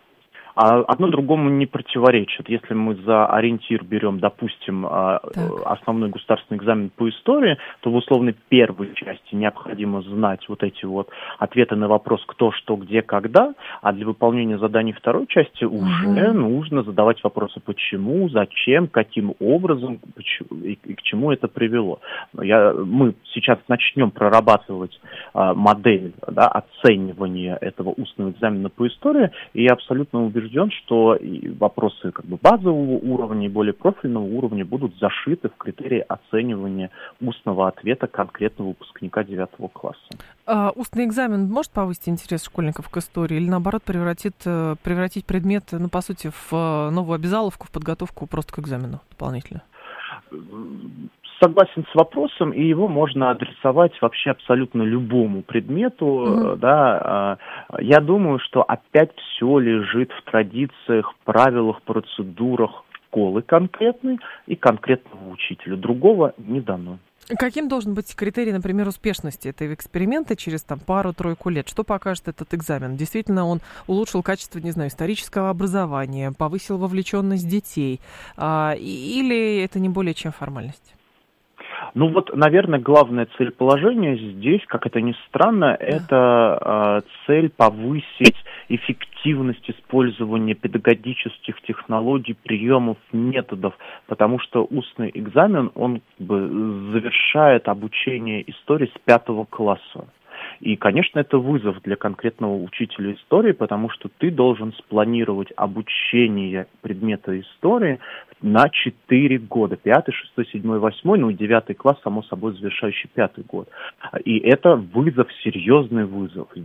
А одно другому не противоречит. Если мы за ориентир берем, допустим, так. основной государственный экзамен по истории, то в условной первой части необходимо знать вот эти вот ответы на вопрос «кто, что, где, когда», а для выполнения заданий второй части уже угу. нужно задавать вопросы «почему», «зачем», «каким образом» почему, и, и к чему это привело. Я, мы сейчас начнем прорабатывать а, модель да, оценивания этого устного экзамена по истории, и я абсолютно убежден, что вопросы как бы базового уровня и более профильного уровня будут зашиты в критерии оценивания устного ответа конкретного выпускника девятого класса. А устный экзамен может повысить интерес школьников к истории или, наоборот, превратит, превратить предмет, ну, по сути, в новую обязаловку, в подготовку просто к экзамену дополнительно? Согласен с вопросом, и его можно адресовать вообще абсолютно любому предмету. Mm-hmm. Да. Я думаю, что опять все лежит в традициях, правилах, процедурах школы конкретной и конкретного учителя. Другого не дано. Каким должен быть критерий, например, успешности этого эксперимента через там, пару-тройку лет? Что покажет этот экзамен? Действительно, он улучшил качество, не знаю, исторического образования, повысил вовлеченность детей? А, или это не более чем формальность? Ну вот, наверное, главное целеположение здесь, как это ни странно, да. это э, цель повысить эффективность использования педагогических технологий, приемов, методов, потому что устный экзамен, он как бы завершает обучение истории с пятого класса. И, конечно, это вызов для конкретного учителя истории, потому что ты должен спланировать обучение предмета истории на четыре года. Пятый, шестой, седьмой, восьмой, ну и девятый класс, само собой, завершающий пятый год. И это вызов, серьезный вызов.